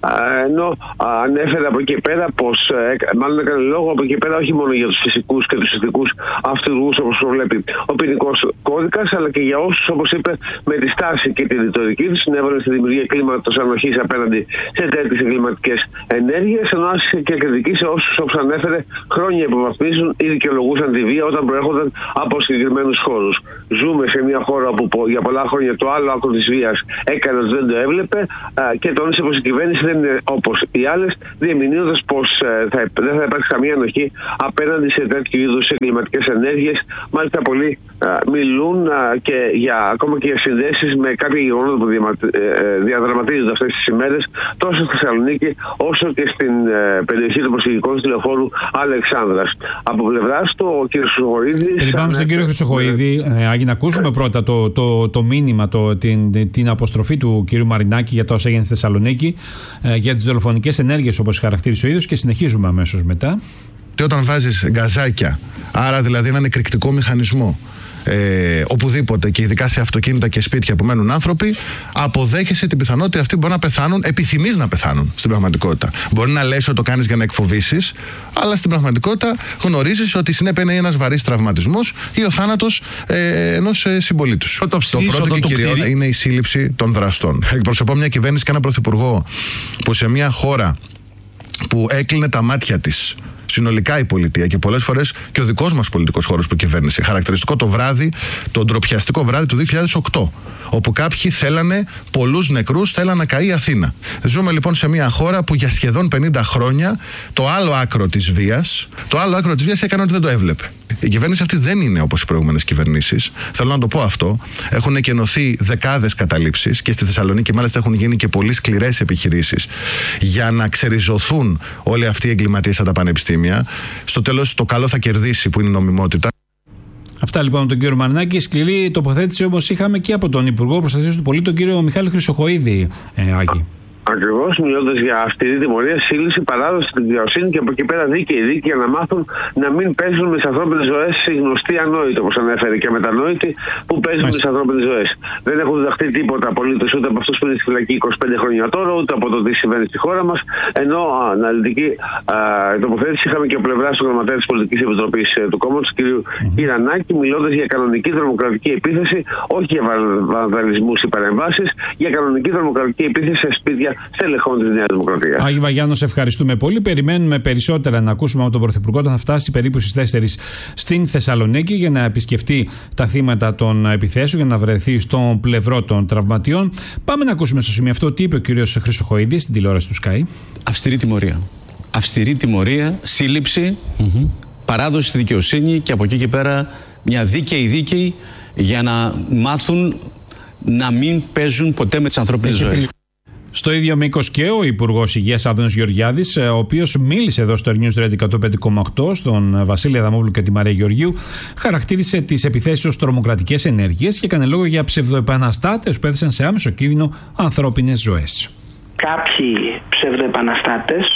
ενώ ανέφερε από εκεί πέρα πως, μάλλον έκανε λόγο από εκεί πέρα όχι μόνο για τους φυσικούς και τους ηθικούς αυτούργους όπως προβλέπει ο ποινικός κώδικας, αλλά και για όσους, όπως είπε, με τη στάση και τη ρητορική τους συνέβαλαν στη δημιουργία κλίματος ανοχής απέναντι σε τέτοιες εγκληματικές ενέργειες, ενώ άσκησε και κριτική σε όσους, όπως ανέφερε, χρόνια υποβαθμίζουν ή δικαιολογούσαν τη βία όταν προέρχονταν από συγκεκριμένους χώρους. Ζούμε σε μια χώρα όπου για πολλά χρόνια το άλλο άκρο της βίας έκανε ότι δεν το έβλεπε και τόνισε πως η κυβέρνηση δεν είναι όπως οι άλλες, διεμηνύοντας πως θα, δεν θα υπάρξει καμία ανοχή απέναντι σε τέτοιου είδους εγκληματικές ενέργειες. Μάλιστα, πολλοί α, μιλούν α, και για, ακόμα και για συνδέσεις με κάποια γεγονότα που διαμα, ε, διαδραματίζονται αυτές τις ημέρες τόσο στη Θεσσαλονίκη όσο και στην ε, περιοχή του προσφυγικού του τηλεφόρου Αλεξάνδρας. Από πλευράς του, ο κ. Χρυσοχοΐδης. Ε, πάμε στον κύριο Χρυσοχοΐδη, ε, Άγη, να ακούσουμε πρώτα το, το, το μήνυμα, το, την, την αποστροφή του κ. Μαρινάκη για το όσα έγινε στη Θεσσαλονίκη, ε, για τις δολοφονικές ενέργειες όπως χαρακτήρισε ο ίδιος, και συνεχίζουμε αμέσως μετά. Και όταν βάζεις γκαζάκια, άρα δηλαδή έναν εκρηκτικό μηχανισμό, Ε, οπουδήποτε και ειδικά σε αυτοκίνητα και σπίτια που μένουν άνθρωποι, αποδέχεσαι την πιθανότητα αυτοί μπορεί να πεθάνουν, επιθυμείς να πεθάνουν στην πραγματικότητα. Μπορεί να λες ότι το κάνεις για να εκφοβήσεις, αλλά στην πραγματικότητα γνωρίζεις ότι η συνέπεια είναι ένας βαρύς τραυματισμός ή ο θάνατος ε, ενός ε, συμπολίτου σου. Το, το πρώτο και κυριότερο είναι η σύλληψη των δραστών. Εκπροσωπώ μια κυβέρνηση και έναν πρωθυπουργό που σε μια χώρα που έκλεινε τα μάτια της συνολικά η πολιτεία και πολλές φορές και ο δικός μας πολιτικός χώρος που κυβέρνησε. Χαρακτηριστικό το βράδυ, το ντροπιαστικό βράδυ του δύο χιλιάδες οκτώ, όπου κάποιοι θέλανε πολλούς νεκρούς, θέλανε να καεί η Αθήνα. Ζούμε λοιπόν σε μια χώρα που για σχεδόν πενήντα χρόνια το άλλο άκρο της βίας, το άλλο άκρο της βίας έκανε ότι δεν το έβλεπε. Η κυβέρνηση αυτή δεν είναι όπως οι προηγούμενες κυβερνήσεις. Θέλω να το πω αυτό. Έχουν εκενωθεί δεκάδες καταλήψεις και στη Θεσσαλονίκη μάλιστα έχουν γίνει και πολύ σκληρές επιχειρήσεις για να ξεριζωθούν όλοι αυτοί οι εγκληματίες από τα πανεπιστήμια. Στο τέλος το καλό θα κερδίσει, που είναι η νομιμότητα. Αυτά λοιπόν από τον κύριο Μαρινάκη. Σκληρή τοποθέτηση όμως είχαμε και από τον Υπουργό Προστασίας του Πολίτη, τον κύριο Μιχάλη Χρυσοχοΐδη, ε, Άγη. Ακριβώς, μιλώντας για αυστηρή τιμωρία, σύλληψη, παράδοση στην δικαιοσύνη και από εκεί πέρα δίκαιοι δίκαιοι για να μάθουν να μην παίζουν με τις ανθρώπινες ζωές οι γνωστοί ανόητοι, όπως ανέφερε, και μετανόητοι που παίζουν με τις ανθρώπινες ζωές. Δεν έχουν διδαχθεί τίποτα απολύτως ούτε από αυτούς που είναι στη φυλακή είκοσι πέντε χρόνια τώρα, ούτε από το τι συμβαίνει στη χώρα μας. Ενώ αναλυτική α, τοποθέτηση είχαμε και από πλευρά του Γραμματέα της Πολιτικής Επιτροπής του κόμματος, του κ. Κυρανάκη, μιλώντας για κανονική τρομοκρατική επίθεση, όχι για βανδαλισμούς ή παρεμβάσεις, για κανονική τρομοκρατική επίθεση σε σπίτια στελεχών της Νέας Δημοκρατίας. Άγη Βαγιάννο, σε ευχαριστούμε πολύ. Περιμένουμε περισσότερα να ακούσουμε από τον Πρωθυπουργό όταν θα φτάσει περίπου στις τέσσερις στην Θεσσαλονίκη για να επισκεφτεί τα θύματα των επιθέσεων, για να βρεθεί στον πλευρό των τραυματιών. Πάμε να ακούσουμε στο σημείο αυτό τι είπε ο κ. Χρυσοχοΐδης στην τηλεόραση του Sky. Αυστηρή τιμωρία. Αυστηρή τιμωρία, σύλληψη, mm-hmm. παράδοση στη δικαιοσύνη και από εκεί και πέρα μια δίκαιη δίκαιη για να μάθουν να μην παίζουν ποτέ με τις ανθρώπινες ζωές. Στο ίδιο μήκος και ο Υπουργός Υγείας Άδωνης Γεωργιάδης, ο οποίος μίλησε εδώ στο News Radio εκατόν πέντε κόμμα οκτώ στον Βασίλη Αδαμόπουλο και τη Μαρία Γεωργίου, χαρακτήρισε τις επιθέσεις ως τρομοκρατικές ενέργειες και έκανε λόγο για ψευδοεπαναστάτες που έθεσαν σε άμεσο κίνδυνο ανθρώπινες ζωές. Κάποιοι ψευδοεπαναστάτες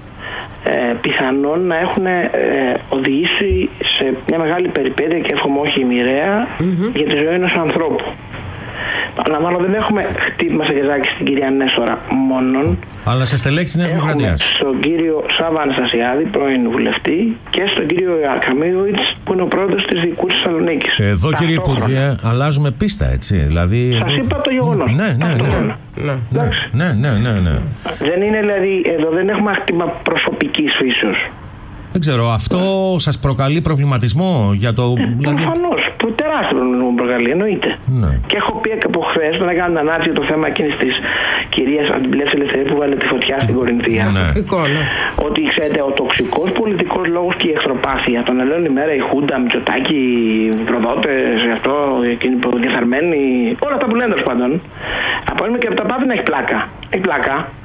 ε, πιθανόν να έχουν ε, οδηγήσει σε μια μεγάλη περιπέτεια και εύχομαι όχι μοιραία mm-hmm. για τη ζωή ενός ανθρώπου. Αναμάλλω δεν έχουμε χτύπημα σε γεζάκι στην κυρία Νέστορα μόνον. Αλλά σε στελέχη της Νέας Δημοκρατίας. Στον κύριο Σάβα Αναστασιάδη, πρώην βουλευτή, και στον κύριο Αρκαμίδοβιτς, που είναι ο πρόεδρος της Δικού της Θεσσαλονίκης. Εδώ, κύριε Υπουργέ, αλλάζουμε πίστα, έτσι. Δηλαδή, σας εδώ... είπα το γεγονός. Ναι, ναι, ναι. Ναι, ναι, ναι, ναι, ναι. Δεν είναι δηλαδή, εδώ δεν έχουμε χτύπημα προσωπικής φύσεως. Δεν ξέρω, αυτό σας προκαλεί προβληματισμό για το. Ε, δηλαδή... Προφανώς, τεράστιο προβληματισμό μου προκαλεί, εννοείται. Ναι. Και έχω πει και από χθες να κάνω ανάρτηση για το θέμα εκείνης της κυρίας από την Πλεύση Ελευθερία που βάλε τη φωτιά στην Κορινθία. Ναι. Ναι. Ότι ξέρετε, ο τοξικός πολιτικός λόγος και η εχθροπάθεια. Τον ελέγχουν ημέρα η Χούντα, Μητσοτάκη, οι προδότες, αυτό, οι διεφθαρμένοι, όλα αυτά που λένε τέλος πάντων. Από και από τα πάθη να έχει πλάκα. Έχει πλάκα.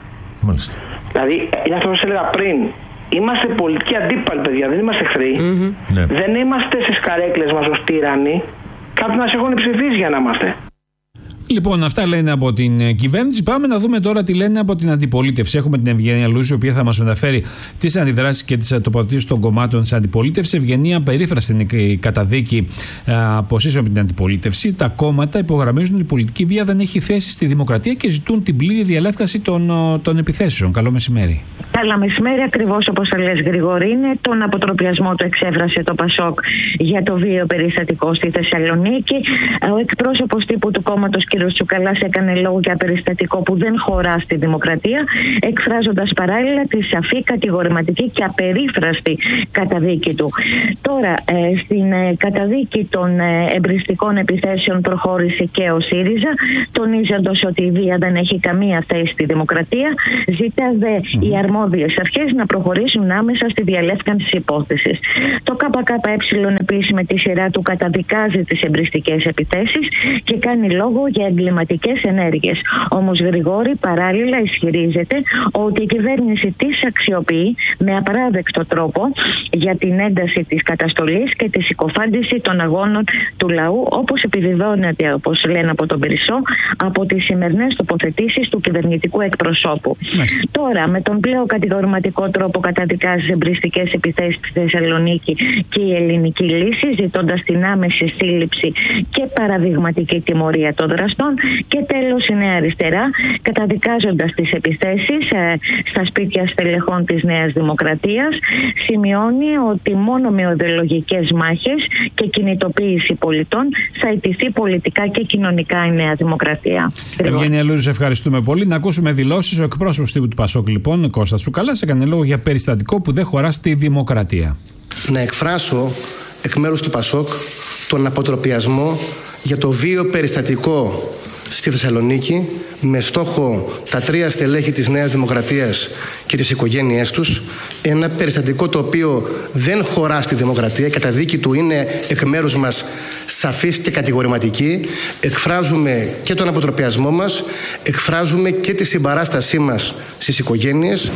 Μάλιστα. Δηλαδή, είναι αυτό που σας έλεγα πριν. Είμαστε πολιτικοί αντίπαλοι, παιδιά, δεν είμαστε εχθροί. Mm-hmm. Ναι. Δεν είμαστε στις καρέκλες μας ως τύρανοι. Κάποιοι μας έχουν ψηφίσει για να είμαστε. Λοιπόν, αυτά λένε από την κυβέρνηση. Πάμε να δούμε τώρα τι λένε από την αντιπολίτευση. Έχουμε την Ευγενία Λούζη, η οποία θα μας μεταφέρει τις αντιδράσεις και τις τοποθετήσεις των κομμάτων της αντιπολίτευσης. Ευγενία, περίφραστη είναι η καταδίκη από εσείς από την αντιπολίτευση. Τα κόμματα υπογραμμίζουν ότι η πολιτική βία δεν έχει θέση στη δημοκρατία και ζητούν την πλήρη διαλεύκαση των, των επιθέσεων. Καλό μεσημέρι. Καλά μεσημέρι, ακριβώς όπως τα λες, Γρηγόρη. Είναι τον αποτροπιασμό του εξέφρασε το Πασόκ για το βίαιο περιστατικό στη Θεσσαλονίκη. Ο εκπρόσωπος τύπου του κόμματος, κ. Τσουκαλάς, έκανε λόγο για περιστατικό που δεν χωρά στη δημοκρατία, εκφράζοντας παράλληλα τη σαφή, κατηγορηματική και απερίφραστη καταδίκη του. Τώρα, ε, στην ε, καταδίκη των ε, εμπριστικών επιθέσεων προχώρησε και ο ΣΥΡΙΖΑ, τονίζοντας ότι η βία δεν έχει καμία θέση στη δημοκρατία, ζητά δε mm. οι αρμόδιες αρχές να προχωρήσουν άμεσα στη διαλεύκανση της υπόθεσης. Το ΚΚΕ επίσης με τη σειρά του καταδικάζει τις εμπριστικές επιθέσεις και κάνει λόγο για εγκληματικές ενέργειες. Όμως, Γρηγόρη, παράλληλα ισχυρίζεται ότι η κυβέρνηση της αξιοποιεί με απαράδεκτο τρόπο για την ένταση της καταστολής και τη συκοφάντηση των αγώνων του λαού, όπως επιβεβαιώνεται, όπως λένε από τον Περισσό, από τις σημερινές τοποθετήσεις του κυβερνητικού εκπροσώπου. Μάλιστα. Τώρα, με τον πλέον κατηγορηματικό τρόπο καταδικάζει εμπριστικές επιθέσεις στη Θεσσαλονίκη και η ελληνική λύση, ζητώντας την άμεση σύλληψη και παραδειγματική τιμωρία των δραστών. Και τέλος, η Νέα Αριστερά, καταδικάζοντας τις επιθέσεις ε, στα σπίτια στελεχών της Νέας Δημοκρατίας, σημειώνει ότι μόνο με ιδεολογικές μάχες και κινητοποίηση πολιτών θα ιτηθεί πολιτικά και κοινωνικά η Νέα Δημοκρατία. Ευγενία Λούζη, ευχαριστούμε πολύ. Να ακούσουμε δηλώσεις. Ο εκπρόσωπος τύπου του Πασόκ, λοιπόν, Κώστας Τσουκαλάς, έκανε λόγο για περιστατικό που δεν χωρά στη δημοκρατία. Να εκφράσω εκ μέρους του Πασόκ τον αποτροπιασμό για το βίαιο περιστατικό στη Θεσσαλονίκη, με στόχο τα τρία στελέχη της Νέας Δημοκρατίας και τις οικογένειές τους. Ένα περιστατικό το οποίο δεν χωρά στη δημοκρατία. Η καταδίκη του είναι εκ μέρους μας σαφής και κατηγορηματική. Εκφράζουμε και τον αποτροπιασμό μας, εκφράζουμε και τη συμπαράστασή μας στις οικογένειες.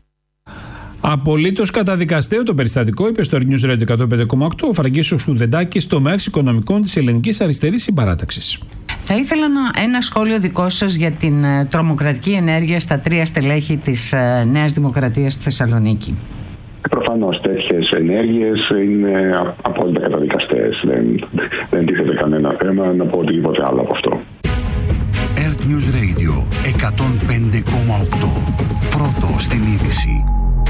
Απολύτως καταδικαστέο το περιστατικό, είπε στο News Radio εκατόν πέντε κόμμα οκτώ ο Φραγκίσιος Χουδεντάκης, τομέας οικονομικών της Ελληνικής Αριστερής Συμπαράταξης. Θα ήθελα να, ένα σχόλιο δικό σας για την ε, τρομοκρατική ενέργεια στα τρία στελέχη της ε, Νέας Δημοκρατίας στη Θεσσαλονίκη. Προφανώς τέτοιες ενέργειες είναι απόλυτα καταδικαστές. Δεν, δεν τίθεται κανένα θέμα να πω οτιδήποτε άλλο από αυτό. Earth News Radio εκατόν πέντε κόμμα οκτώ. Πρώτο στην είδηση.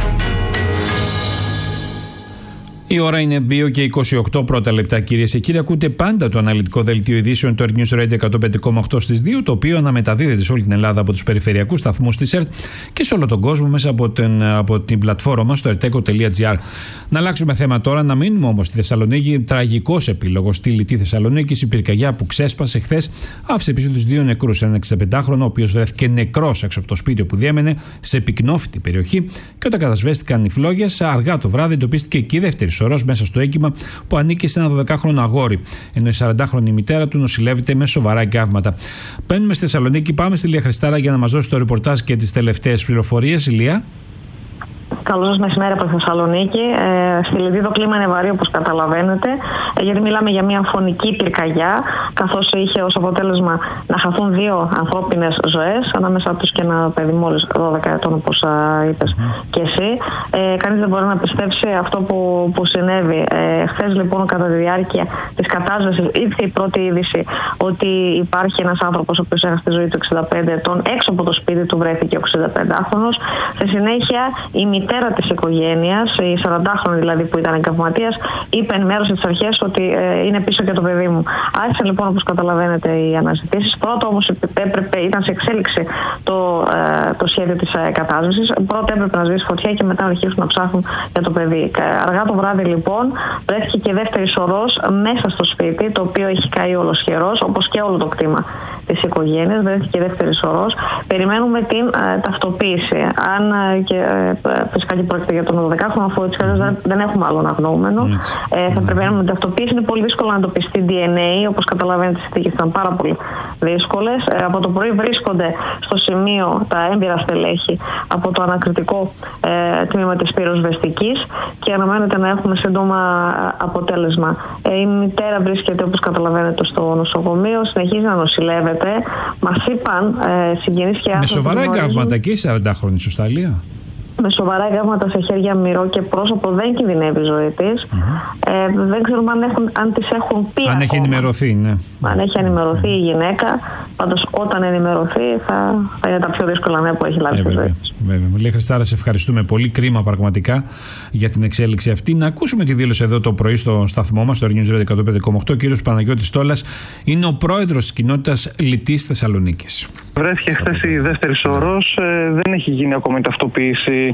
Η ώρα είναι δύο και είκοσι οκτώ πρώτα λεπτά, κυρίες και κύριοι. Ακούτε πάντα το αναλυτικό δελτίο ειδήσεων του Earth News Radio εκατόν πέντε κόμμα οκτώ στις δύο, το οποίο αναμεταδίδεται σε όλη την Ελλάδα από τους περιφερειακούς σταθμούς της ΕΡΤ και σε όλο τον κόσμο μέσα από την, από την πλατφόρμα μας στο ερτέκο τελεία τζι άρ. Να αλλάξουμε θέμα τώρα, να μείνουμε όμως στη Θεσσαλονίκη. Τραγικός επίλογος στη λιτή Θεσσαλονίκη. Η πυρκαγιά που ξέσπασε χθες άφησε πίσω τους δύο νεκρούς. Ένα εξηνταπεντάχρονο, ο οποίος βρέθηκε νεκρός έξω από το σπίτι που διέμενε σε πυκνόφυτη περιοχή, και όταν κατασβέστηκαν οι φλόγες, αργά το βράδυ εντοπίστηκε και η δεύτερη σωρός μέσα στο έγκυμα που ανήκει σε ένα δωδεκάχρονο αγόρι, ενώ η σαραντάχρονη μητέρα του νοσηλεύεται με σοβαρά εγκάβματα. Μπαίνουμε στη Θεσσαλονίκη, πάμε στη Λία Χριστάρα για να μας δώσει το ρεπορτάζ και τις τελευταίες πληροφορίες. Λία. Καλό σας μεσημέρι από τη Θεσσαλονίκη. Ε, στη Λιδί το κλίμα είναι βαρύ, όπως καταλαβαίνετε, ε, γιατί μιλάμε για μια φωνική πυρκαγιά, καθώς είχε ως αποτέλεσμα να χαθούν δύο ανθρώπινες ζωές, ανάμεσα τους και ένα παιδί μόλις δώδεκα ετών, όπως α, είπες και εσύ. Ε, κανείς δεν μπορεί να πιστέψει αυτό που, που συνέβη. Ε, χθες, λοιπόν, κατά τη διάρκεια της κατάσβεσης, ήρθε η πρώτη είδηση ότι υπάρχει ένας άνθρωπος ο οποίος έχασε τη ζωή του εξήντα πέντε ετών. Έξω από το σπίτι του βρέθηκε ο εξηνταπεντάχρονος. Στη συνέχεια, η μητέρα της οικογένειας, η σαραντάχρονη δηλαδή που ήταν εγκαυματίας, είπε, ενημέρωσε τις αρχές ότι ε, είναι πίσω και το παιδί μου. Άρχισαν λοιπόν, όπως καταλαβαίνετε, οι αναζητήσεις. Πρώτο όμως έπρεπε, ήταν σε εξέλιξη το, ε, το σχέδιο της ε, κατάσβεσης. Πρώτα έπρεπε να σβήσει φωτιά και μετά να αρχίσουν να ψάχνουν για το παιδί. Αργά το βράδυ λοιπόν βρέθηκε και δεύτερη σωρός μέσα στο σπίτι, το οποίο έχει καεί ολοσχερός, όπως και όλο το κτήμα της οικογένειας. Βρέθηκε δεύτερη σωρός. Περιμένουμε την ε, ταυτοποίηση. Αν ε, και, ε, φυσικά και πρόκειται για τον οδεκάχρονο, αφού έτσι mm. δεν έχουμε άλλον αγνοούμενο. Mm. Ε, θα πρέπει να με ταυτοποίηση. Είναι πολύ δύσκολο να το πιστεί ντι εν έι, όπως καταλαβαίνετε, οι συνθήκες ήταν πάρα πολύ δύσκολες. Ε, από το πρωί βρίσκονται στο σημείο τα έμπειρα στελέχη από το ανακριτικό ε, τμήμα της πυροσβεστικής και αναμένεται να έχουμε σύντομα αποτέλεσμα. Ε, η μητέρα βρίσκεται, όπως καταλαβαίνετε, στο νοσοκομείο, συνεχίζει να νοσηλεύεται. Μας είπαν ε, συγγενείς και άνθρωποι. Με σοβαρά εγκάβματα και η σαραντάχρονη, σωστά, Λία? Με σοβαρά εγκάβματα σε χέρια, μυρό και πρόσωπο, δεν κινδυνεύει η ζωή της. Mm-hmm. Ε, δεν ξέρουμε αν, έχουν, αν τις έχουν πει. Αν ακόμα. έχει ενημερωθεί, ναι. Αν έχει ενημερωθεί η γυναίκα. Πάντως, όταν ενημερωθεί, θα, θα είναι τα πιο δύσκολα νέα που έχει λάβει στη ζωή της. Βέβαια. Λέει Χριστάρα, σε ευχαριστούμε πολύ. Κρίμα πραγματικά για την εξέλιξη αυτή. Να ακούσουμε τη δήλωση εδώ το πρωί στο σταθμό μας, στο Air News Radio εκατόν πέντε κόμμα οκτώ. Ο κύριος Παναγιώτης Τόλας είναι ο πρόεδρος της κοινότητας Λιτής Θεσσαλονίκης. Βρέθηκε χθες η δεύτερη όρος, ε, δεν έχει γίνει ακόμα η ταυτοποίηση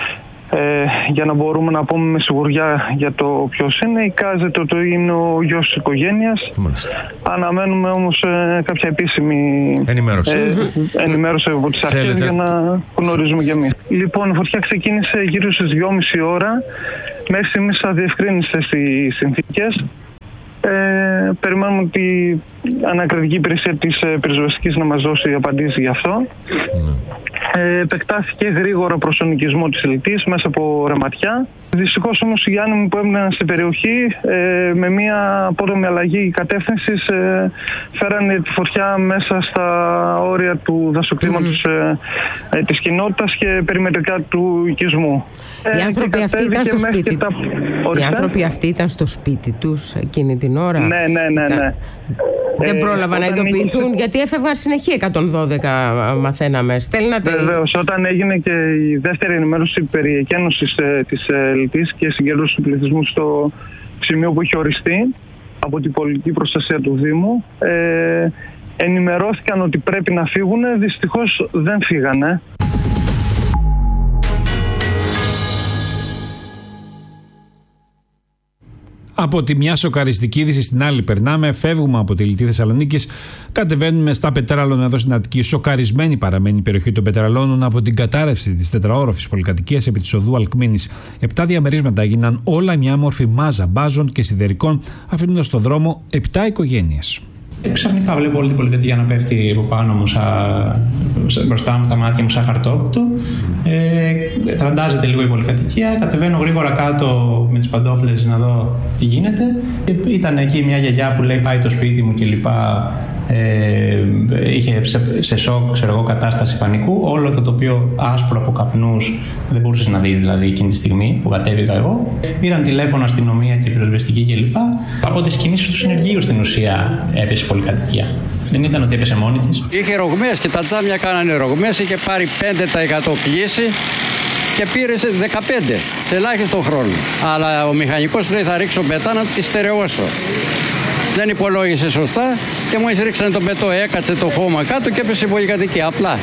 ε, για να μπορούμε να πούμε με σιγουριά για το ποιος είναι. Εικάζεται ότι είναι ο γιος της οικογένειας. Αναμένουμε όμως ε, κάποια επίσημη ενημέρωση, ε, ενημέρωση από τις αρχές για να γνωρίζουμε και εμείς. Λοιπόν, η φωτιά ξεκίνησε γύρω στις δυόμιση ώρα. Μέχρι στιγμής αδιευκρίνησε στις συνθήκες. Ε, περιμένουμε την ανακριτική υπηρεσία της ε, πυροσβεστικής να μας δώσει απαντήσεις γι' αυτό. Mm. Ε, επεκτάθηκε γρήγορα προς τον οικισμό της Λιτής μέσα από ρεματιά. Δυστυχώς όμως οι άνεμοι που έμειναν στην περιοχή ε, με μια απότομη αλλαγή κατεύθυνσης ε, φέρανε τη φωτιά μέσα στα όρια του δασοκτήματος mm. ε, ε, της κοινότητας και περιμετρικά του οικισμού. Οι άνθρωποι, αυτοί ήταν στο σπίτι. Τα... Οι άνθρωποι αυτοί ήταν στο σπίτι τους εκείνη την ώρα. Ναι, ναι, ναι, ναι. Δεν πρόλαβαν ε, να ειδοποιηθούν έγινε... γιατί έφευγαν συνεχεία εκατόν δώδεκα, μαθαίναμε. Στέλνατε... Βεβαίως, όταν έγινε και η δεύτερη ενημέρωση περί εκένωσης ε, της ε, Λιτής και συγκέντρωση του πληθυσμού στο σημείο που είχε οριστεί από την πολιτική προστασία του Δήμου, ε, ενημερώθηκαν ότι πρέπει να φύγουν, δυστυχώς δεν φύγανε. Από τη μια σοκαριστική είδηση στην άλλη περνάμε, φεύγουμε από τη Λιτή Θεσσαλονίκης, κατεβαίνουμε στα Πετράλωνα εδώ στην Αττική. Σοκαρισμένη παραμένει η περιοχή των Πετραλώνων από την κατάρρευση της τετραόροφης πολυκατοικίας επί της οδού Αλκμήνης. Επτά διαμερίσματα έγιναν όλα μια όμορφη μάζα μπάζων και σιδερικών, αφήνοντας στο δρόμο επτά οικογένειες. Ξαφνικά βλέπω όλη την πολυκατοικία να πέφτει από πάνω μου, σαν, μπροστά μου, στα μάτια μου, σαν χαρτόκτο. Ε, τραντάζεται λίγο η πολυκατοικία. Κατεβαίνω γρήγορα κάτω με τις παντόφλες να δω τι γίνεται. Ε, ήταν εκεί μια γιαγιά που λέει πάει το σπίτι μου κλπ. Ε, είχε σε, σε σοκ, ξέρω εγώ, κατάσταση πανικού. Όλο το τοπίο άσπρο από καπνούς, δεν μπορούσες να δεις δηλαδή εκείνη τη στιγμή που κατέβηκα εγώ. Πήραν τηλέφωνο αστυνομία και πυροσβεστική κλπ. Από τις κινήσεις του συνεργείου στην ουσία έπεσε η πολυκατοικία. Δεν ήταν ότι έπεσε μόνη της. Είχε ρογμές και τα τζάμια κάνανε ρογμές. Είχε πάρει πέντε τοις εκατό πλήση και πήρε δεκαπέντε τοις εκατό σε ελάχιστο χρόνο. Αλλά ο μηχανικός λέει θα ρίξω πετά να τη στερεώσω. Δεν υπολόγισε σωστά και μόλις ρίξανε τον πετό, έκατσε το χώμα κάτω και έπεσε η πολυκατοικία. Απλά.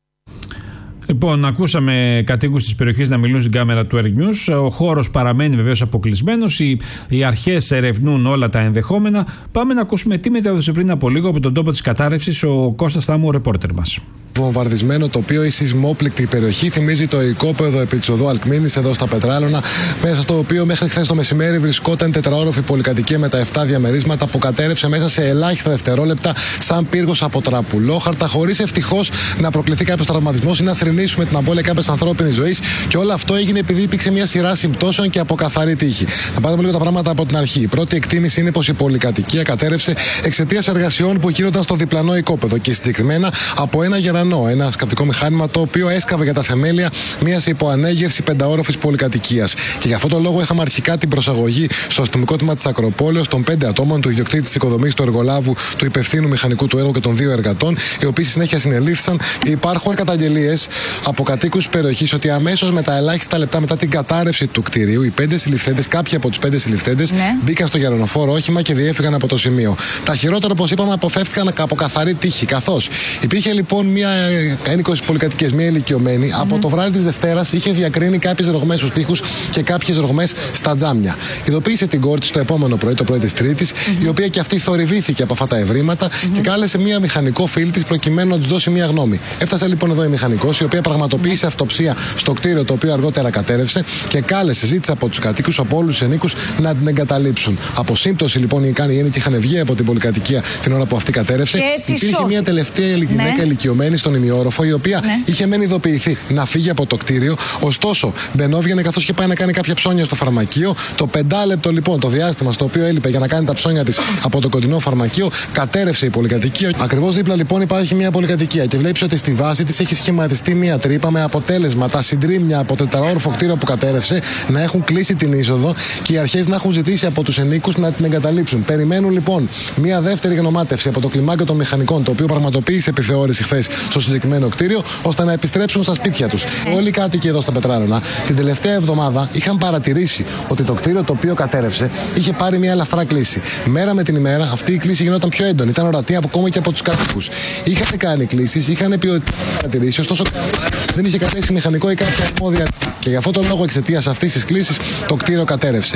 Λοιπόν, ακούσαμε κατοίκους της περιοχής να μιλούν στην κάμερα του Air News. Ο χώρος παραμένει βεβαίως αποκλεισμένος. Οι, οι αρχές ερευνούν όλα τα ενδεχόμενα. Πάμε να ακούσουμε τι μετέδωσε πριν από λίγο από τον τόπο της κατάρρευσης ο Κώστας Θάμου, ο ρεπόρτερ μας. Βομβαρδισμένο τοπίο, η σεισμόπληκτη περιοχή θυμίζει το οικόπεδο επί της οδού Αλκμήνης εδώ στα Πετράλωνα, μέσα στο οποίο μέχρι χθες το μεσημέρι βρισκόταν τετραόροφη πολυκατοικία με τα επτά διαμερίσματα που κατέρευσε μέσα σε ελάχιστα δευτερόλεπτα σαν πύργος από τραπουλόχαρτα, χωρίς ευτυχώς να προκληθεί κάποιος τραυματισμός ή να θρηνήσουμε την απώλεια κάποιας ανθρώπινης ζωής. Και όλο αυτό έγινε επειδή υπήρξε μια σειρά συμπτώσεων και από καθαρή τύχη. Να πάρουμε λίγο τα πράγματα από την αρχή. Η πρώτη εκτίμηση είναι πως η πολυκατοικία κατέρευσε εξαιτίας εργασιών που γίνονταν στο διπλανό οικόπεδο και συγκεκριμένα από ένα γερανό. Ένα σκαπτικό μηχάνημα το οποίο έσκαβε για τα θεμέλια μια υποανέγερση πενταόροφης πολυκατοικίας. Και για αυτόν τον λόγο είχαμε αρχικά την προσαγωγή στο αστυνομικό τμήμα της Ακροπόλεως των πέντε ατόμων, του ιδιοκτήτη της οικοδομής, του εργολάβου, του υπευθύνου μηχανικού του έργου και των δύο εργατών, οι οποίοι στη συνέχεια συνελήφθησαν. Υπάρχουν καταγγελίες από κατοίκους της περιοχής ότι αμέσως με τα ελάχιστα λεπτά μετά την κατάρρευση του κτηρίου, οι πέντε συλληφθέντες, κάποιοι από τους πέντε συλληφθέντες, ναι, μπήκαν στο γερονοφόρο όχημα και διέφυγαν από το σημείο. Τα χειρότερα, όπως είπαμε, αποφεύθηκαν από καθαρή τύχη, καθώς υπήρχε λοιπόν μια ένικος στις πολυκατοικίες, μία ηλικιωμένη, mm-hmm. από το βράδυ της Δευτέρας είχε διακρίνει κάποιες ρογμές στους τοίχους και κάποιες ρογμές στα τζάμια. Ειδοποίησε την κόρη της το επόμενο πρωί, το πρωί της Τρίτης, mm-hmm. η οποία και αυτή θορυβήθηκε από αυτά τα ευρήματα mm-hmm. και κάλεσε μία μηχανικό φίλη της προκειμένου να της δώσει μία γνώμη. Έφτασε λοιπόν εδώ η μηχανικός, η οποία πραγματοποίησε αυτοψία στο κτίριο το οποίο αργότερα κατέρευσε και κάλεσε, ζήτησε από τους κατοίκους, από όλους τους ενίκους να την εγκαταλείψουν. Από σύμπτωση λοιπόν οι ένικοι είχαν βγει από την πολυκατοικία την ώρα που αυτή κατέρευσε. Υπήρχε σώθη. Μια τελευταία γυναίκα ναι. ηλικιωμένη στον ημιόροφο, η οποία ναι. είχε μεν ειδοποιηθεί να φύγει από το κτίριο. Ωστόσο, μπαινόβγαινε καθώς είχε πάει να κάνει κάποια ψώνια στο φαρμακείο. Το πεντάλεπτο λοιπόν, το διάστημα στο οποίο έλειπε για να κάνει τα ψώνια της από το κοντινό φαρμακείο, κατέρευσε η πολυκατοικία. Ακριβώς δίπλα λοιπόν υπάρχει μια πολυκατοικία και βλέπεις ότι στη βάση της έχει σχηματιστεί μια τρύπα με αποτέλεσμα τα συντρίμμια από το τετραόροφο κτίριο που κατέρευσε να έχουν κλείσει την είσοδο και οι αρχές να έχουν ζητήσει από τους ενίκους να την εγκαταλείψουν. Περιμένουν λοιπόν μια δεύτερη γνωμάτευση από το κλιμάκιο των μηχανικών, το οποίο πραγματοποίησε επιθεώρηση χθες στο συγκεκριμένο κτίριο, ώστε να επιστρέψουν στα σπίτια τους. Ε. Όλοι οι κάτοικοι εδώ στα Πετράλωνα την τελευταία εβδομάδα είχαν παρατηρήσει ότι το κτίριο το οποίο κατέρευσε είχε πάρει μια ελαφρά κλίση. Μέρα με την ημέρα αυτή η κλίση γινόταν πιο έντονη, ήταν ορατή ακόμα και από τους κατοίκους. Είχαν κάνει κλίσεις, είχαν πει ότι παρατηρήσει, ωστόσο δεν είχε καλέσει μηχανικό ή κάποια αρμόδια. Και γι' αυτό τον λόγο, εξαιτίας αυτής της κλίσης, το κτίριο κατέρευσε.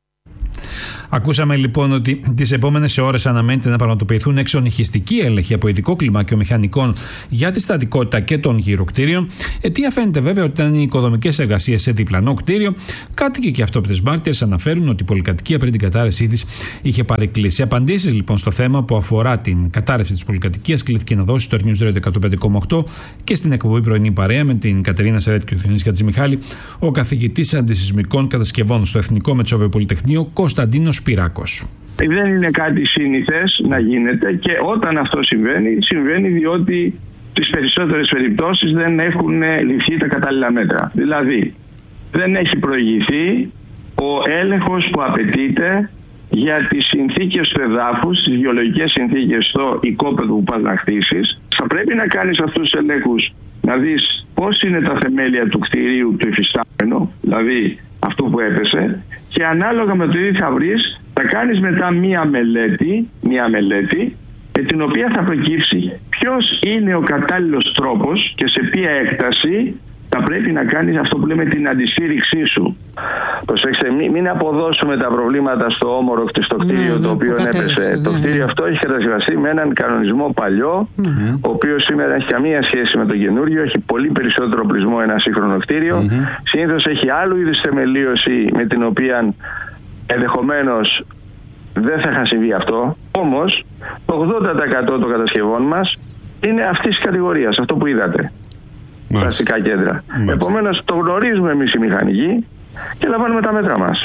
Ακούσαμε λοιπόν ότι τις επόμενες ώρες αναμένεται να πραγματοποιηθούν εξονυχιστικοί έλεγχοι από ειδικό κλιμάκιο μηχανικών για τη στατικότητα και των γυροκτήριων. Αιτία φαίνεται βέβαια ότι ήταν οι οικοδομικές εργασίες σε διπλανό κτίριο. Κάτοικοι και αυτόπτες μάρτυρες αναφέρουν ότι η πολυκατοικία πριν την κατάρρευσή της είχε παρεκκλήσει. Απαντήσεις λοιπόν στο θέμα που αφορά την κατάρρευση της πολυκατοικίας κλήθηκε να δώσει στο News Radio εκατόν πέντε κόμμα οκτώ και στην εκπομπή Πρωινή Παρέα με την Κατερίνα Σερέτη και τον Διονύση Χατζημιχάλη ο καθηγητής αντισυσμικών κατασκευών στο Εθνικό Μετσόβιο Πολυτεχνείο Κωνσταντίνος Πυράκος. Δεν είναι κάτι συνηθές να γίνεται και όταν αυτό συμβαίνει, συμβαίνει διότι τις περισσότερες περιπτώσεις δεν έχουν ληφθεί τα κατάλληλα μέτρα. Δηλαδή, δεν έχει προηγηθεί ο έλεγχος που απαιτείται για τις συνθήκες του εδάφους, τις βιολογικές συνθήκες στο οικόπεδο που πας να χτίσεις. Θα πρέπει να κάνεις αυτούς τους ελέγχους, να δεις πώς είναι τα θεμέλια του κτηρίου του υφιστάμενου, δηλαδή αυτό που έπεσε, και ανάλογα με το τι θα βρεις, θα κάνεις μετά μία μελέτη, μία μελέτη, με την οποία θα προκύψει ποιος είναι ο κατάλληλος τρόπος και σε ποια έκταση θα πρέπει να κάνεις αυτό που λέμε την αντιστήριξή σου. Προσέξτε, μην, μην αποδώσουμε τα προβλήματα στο όμορο και στο κτίριο mm, το οποίο έπεσε. Ναι, το ναι, κτίριο ναι. αυτό έχει κατασκευαστεί με έναν κανονισμό παλιό, mm. ο οποίος σήμερα δεν έχει καμία σχέση με το καινούριο, έχει πολύ περισσότερο οπλισμό ένα σύγχρονο κτίριο. Mm-hmm. Συνήθως έχει άλλου είδους θεμελίωση με την οποία ενδεχομένως δεν θα είχαν συμβεί αυτό. Όμως, το ογδόντα τοις εκατό των κατασκευών μας είναι αυτής της κατηγορίας, αυτό που είδατε. Τα αστικά κέντρα. Επομένως, το γνωρίζουμε εμείς οι μηχανικοί και λαμβάνουμε τα μέτρα μας.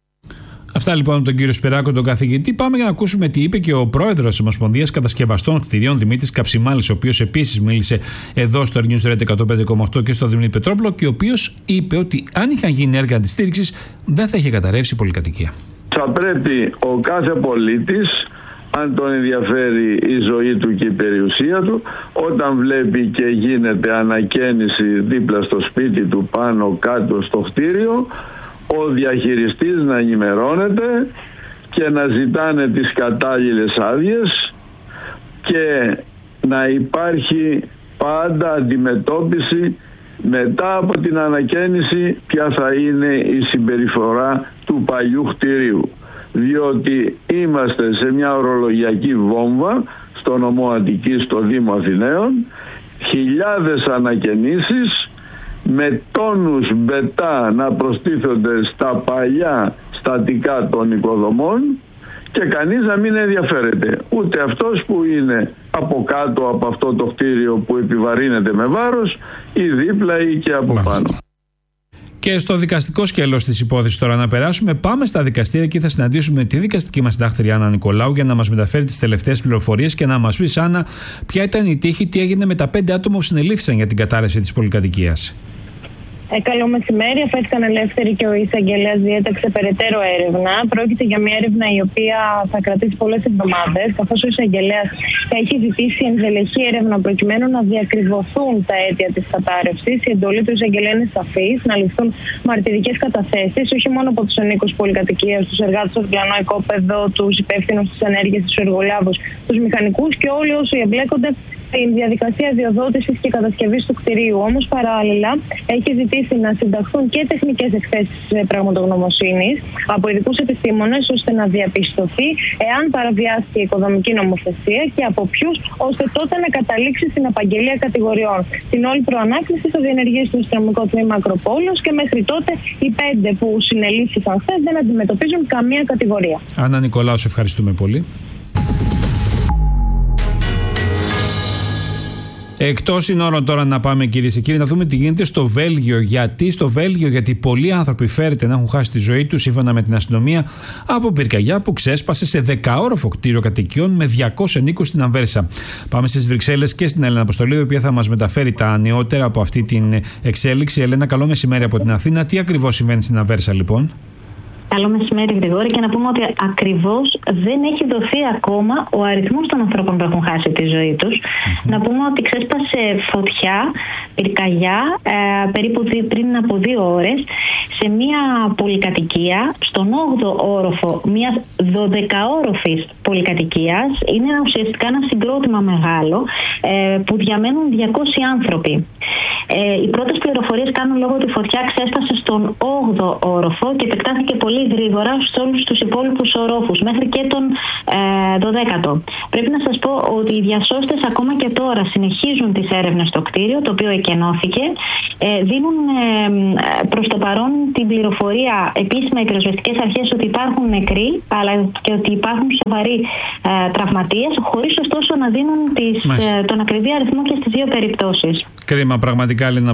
Αυτά λοιπόν από τον κύριο Σπυράκο, τον καθηγητή. Πάμε για να ακούσουμε τι είπε και ο πρόεδρος της Ομοσπονδίας Κατασκευαστών Κτηρίων, Δημήτρης Καψιμάλης, ο οποίος επίσης μίλησε εδώ στο News Radio εκατόν πέντε κόμμα οκτώ και στο Δημήτρη Πετρόπουλο και ο οποίος είπε ότι αν είχαν γίνει έργα αντιστήριξης δεν θα είχε καταρρεύσει η πολυκατοικία. Θα πρέπει ο κάθε πολίτης, αν τον ενδιαφέρει η ζωή του και η περιουσία του, όταν βλέπει και γίνεται ανακαίνιση δίπλα στο σπίτι του, πάνω κάτω στο κτίριο, ο διαχειριστής να ενημερώνεται και να ζητάνε τις κατάλληλες άδειες και να υπάρχει πάντα αντιμετώπιση μετά από την ανακαίνιση ποια θα είναι η συμπεριφορά του παλιού κτηρίου. Διότι είμαστε σε μια ορολογιακή βόμβα στο νομό Αττικής, στο Δήμο Αθηναίων, χιλιάδες ανακαινήσεις με τόνους μπετά να προστίθονται στα παλιά στατικά των οικοδομών και κανείς να μην ενδιαφέρεται. Ούτε αυτός που είναι από κάτω από αυτό το κτίριο που επιβαρύνεται με βάρος ή δίπλα ή και από Μάλιστα. πάνω. Και στο δικαστικό σκέλος της υπόθεσης τώρα να περάσουμε. Πάμε στα δικαστήρια και θα συναντήσουμε τη δικαστική μας συντάκτρια Άννα Νικολάου για να μας μεταφέρει τις τελευταίες πληροφορίες και να μας πει, Άννα, ποια ήταν η τύχη, τι έγινε με τα πέντε άτομα που συνελήφθησαν για την κατάρρευση της πολυκατοικίας. Ε, καλό μεσημέρι. Αφέθηκαν ελεύθεροι και ο εισαγγελέας διέταξε περαιτέρω έρευνα. Πρόκειται για μια έρευνα η οποία θα κρατήσει πολλές εβδομάδες, καθώς ο εισαγγελέας θα έχει ζητήσει ενδελεχή έρευνα προκειμένου να διακριβωθούν τα αίτια της κατάρρευσης. Η εντολή του εισαγγελέα είναι σαφής, να ληφθούν μαρτυρικές καταθέσεις, όχι μόνο από τους ανήκους πολυκατοικίας, τους εργάτες στο διπλανό οικόπεδο, τους υπεύθυνους της ενέργειας, τους εργολάβους, τους μηχανικούς και όλοι όσοι εμπλέκονται στην διαδικασία διοδότησης και κατασκευής του κτηρίου. Όμως παράλληλα έχει ζητήσει να συνταχθούν και τεχνικές εκθέσεις πραγματογνωμοσύνης από ειδικούς επιστήμονες ώστε να διαπιστωθεί εάν παραβιάστηκε η οικοδομική νομοθεσία και από ποιους, ώστε τότε να καταλήξει στην απαγγελία κατηγοριών. Την όλη προανάκριση θα διενεργήσει στο αστυνομικό τμήμα Ακροπόλεως και μέχρι τότε οι πέντε που συνελήφθησαν χθες δεν αντιμετωπίζουν καμία κατηγορία. Άννα Νικολάου, σε ευχαριστούμε πολύ. Εκτός συνόρων τώρα να πάμε, κυρίες και κύριοι, να δούμε τι γίνεται στο Βέλγιο. Γιατί στο Βέλγιο, γιατί πολλοί άνθρωποι φέρεται να έχουν χάσει τη ζωή τους, σύμφωνα με την αστυνομία, από πυρκαγιά που ξέσπασε σε δεκαόροφο κτίριο κατοικιών με διακόσιους οίκους στην Ανβέρσα. Πάμε στις Βρυξέλλες και στην Έλενα Αποστολή, η οποία θα μας μεταφέρει τα νεότερα από αυτή την εξέλιξη. Έλενα, καλό μεσημέρι από την Αθήνα. Τι ακριβώς συμβαίνει στην Ανβέρσα, λοιπόν? Καλό μεσημέρι, Γρηγόρη, και να πούμε ότι ακριβώς δεν έχει δοθεί ακόμα ο αριθμός των ανθρώπων που έχουν χάσει τη ζωή τους. Mm-hmm. Να πούμε ότι ξέσπασε φωτιά, πυρκαγιά, ε, περίπου δι, πριν από δύο ώρες σε μια πολυκατοικία, στον όγδοο όροφο μιας δωδεκαόροφης πολυκατοικίας. Είναι ουσιαστικά ένα συγκρότημα μεγάλο ε, που διαμένουν διακόσιοι άνθρωποι. Ε, οι πρώτες πληροφορίες κάνουν λόγο ότι η φωτιά ξέσπασε στον όγδοο όροφο και επεκτάθηκε πολύ γρήγορα σε όλους τους υπόλοιπους ορόφους, μέχρι και τον ε, δωδέκατο. Πρέπει να σας πω ότι οι διασώστες ακόμα και τώρα συνεχίζουν τις έρευνες στο κτίριο, το οποίο εκενώθηκε. Ε, δίνουν ε, προς το παρόν την πληροφορία επίσημα οι πυροσβεστικές αρχές ότι υπάρχουν νεκροί, αλλά και ότι υπάρχουν σοβαροί ε, τραυματίες, χωρίς ωστόσο να δίνουν τις, ε, τον ακριβή αριθμό και στις δύο περιπτώσεις. Κρίμα, πραγματικά, Έλενα.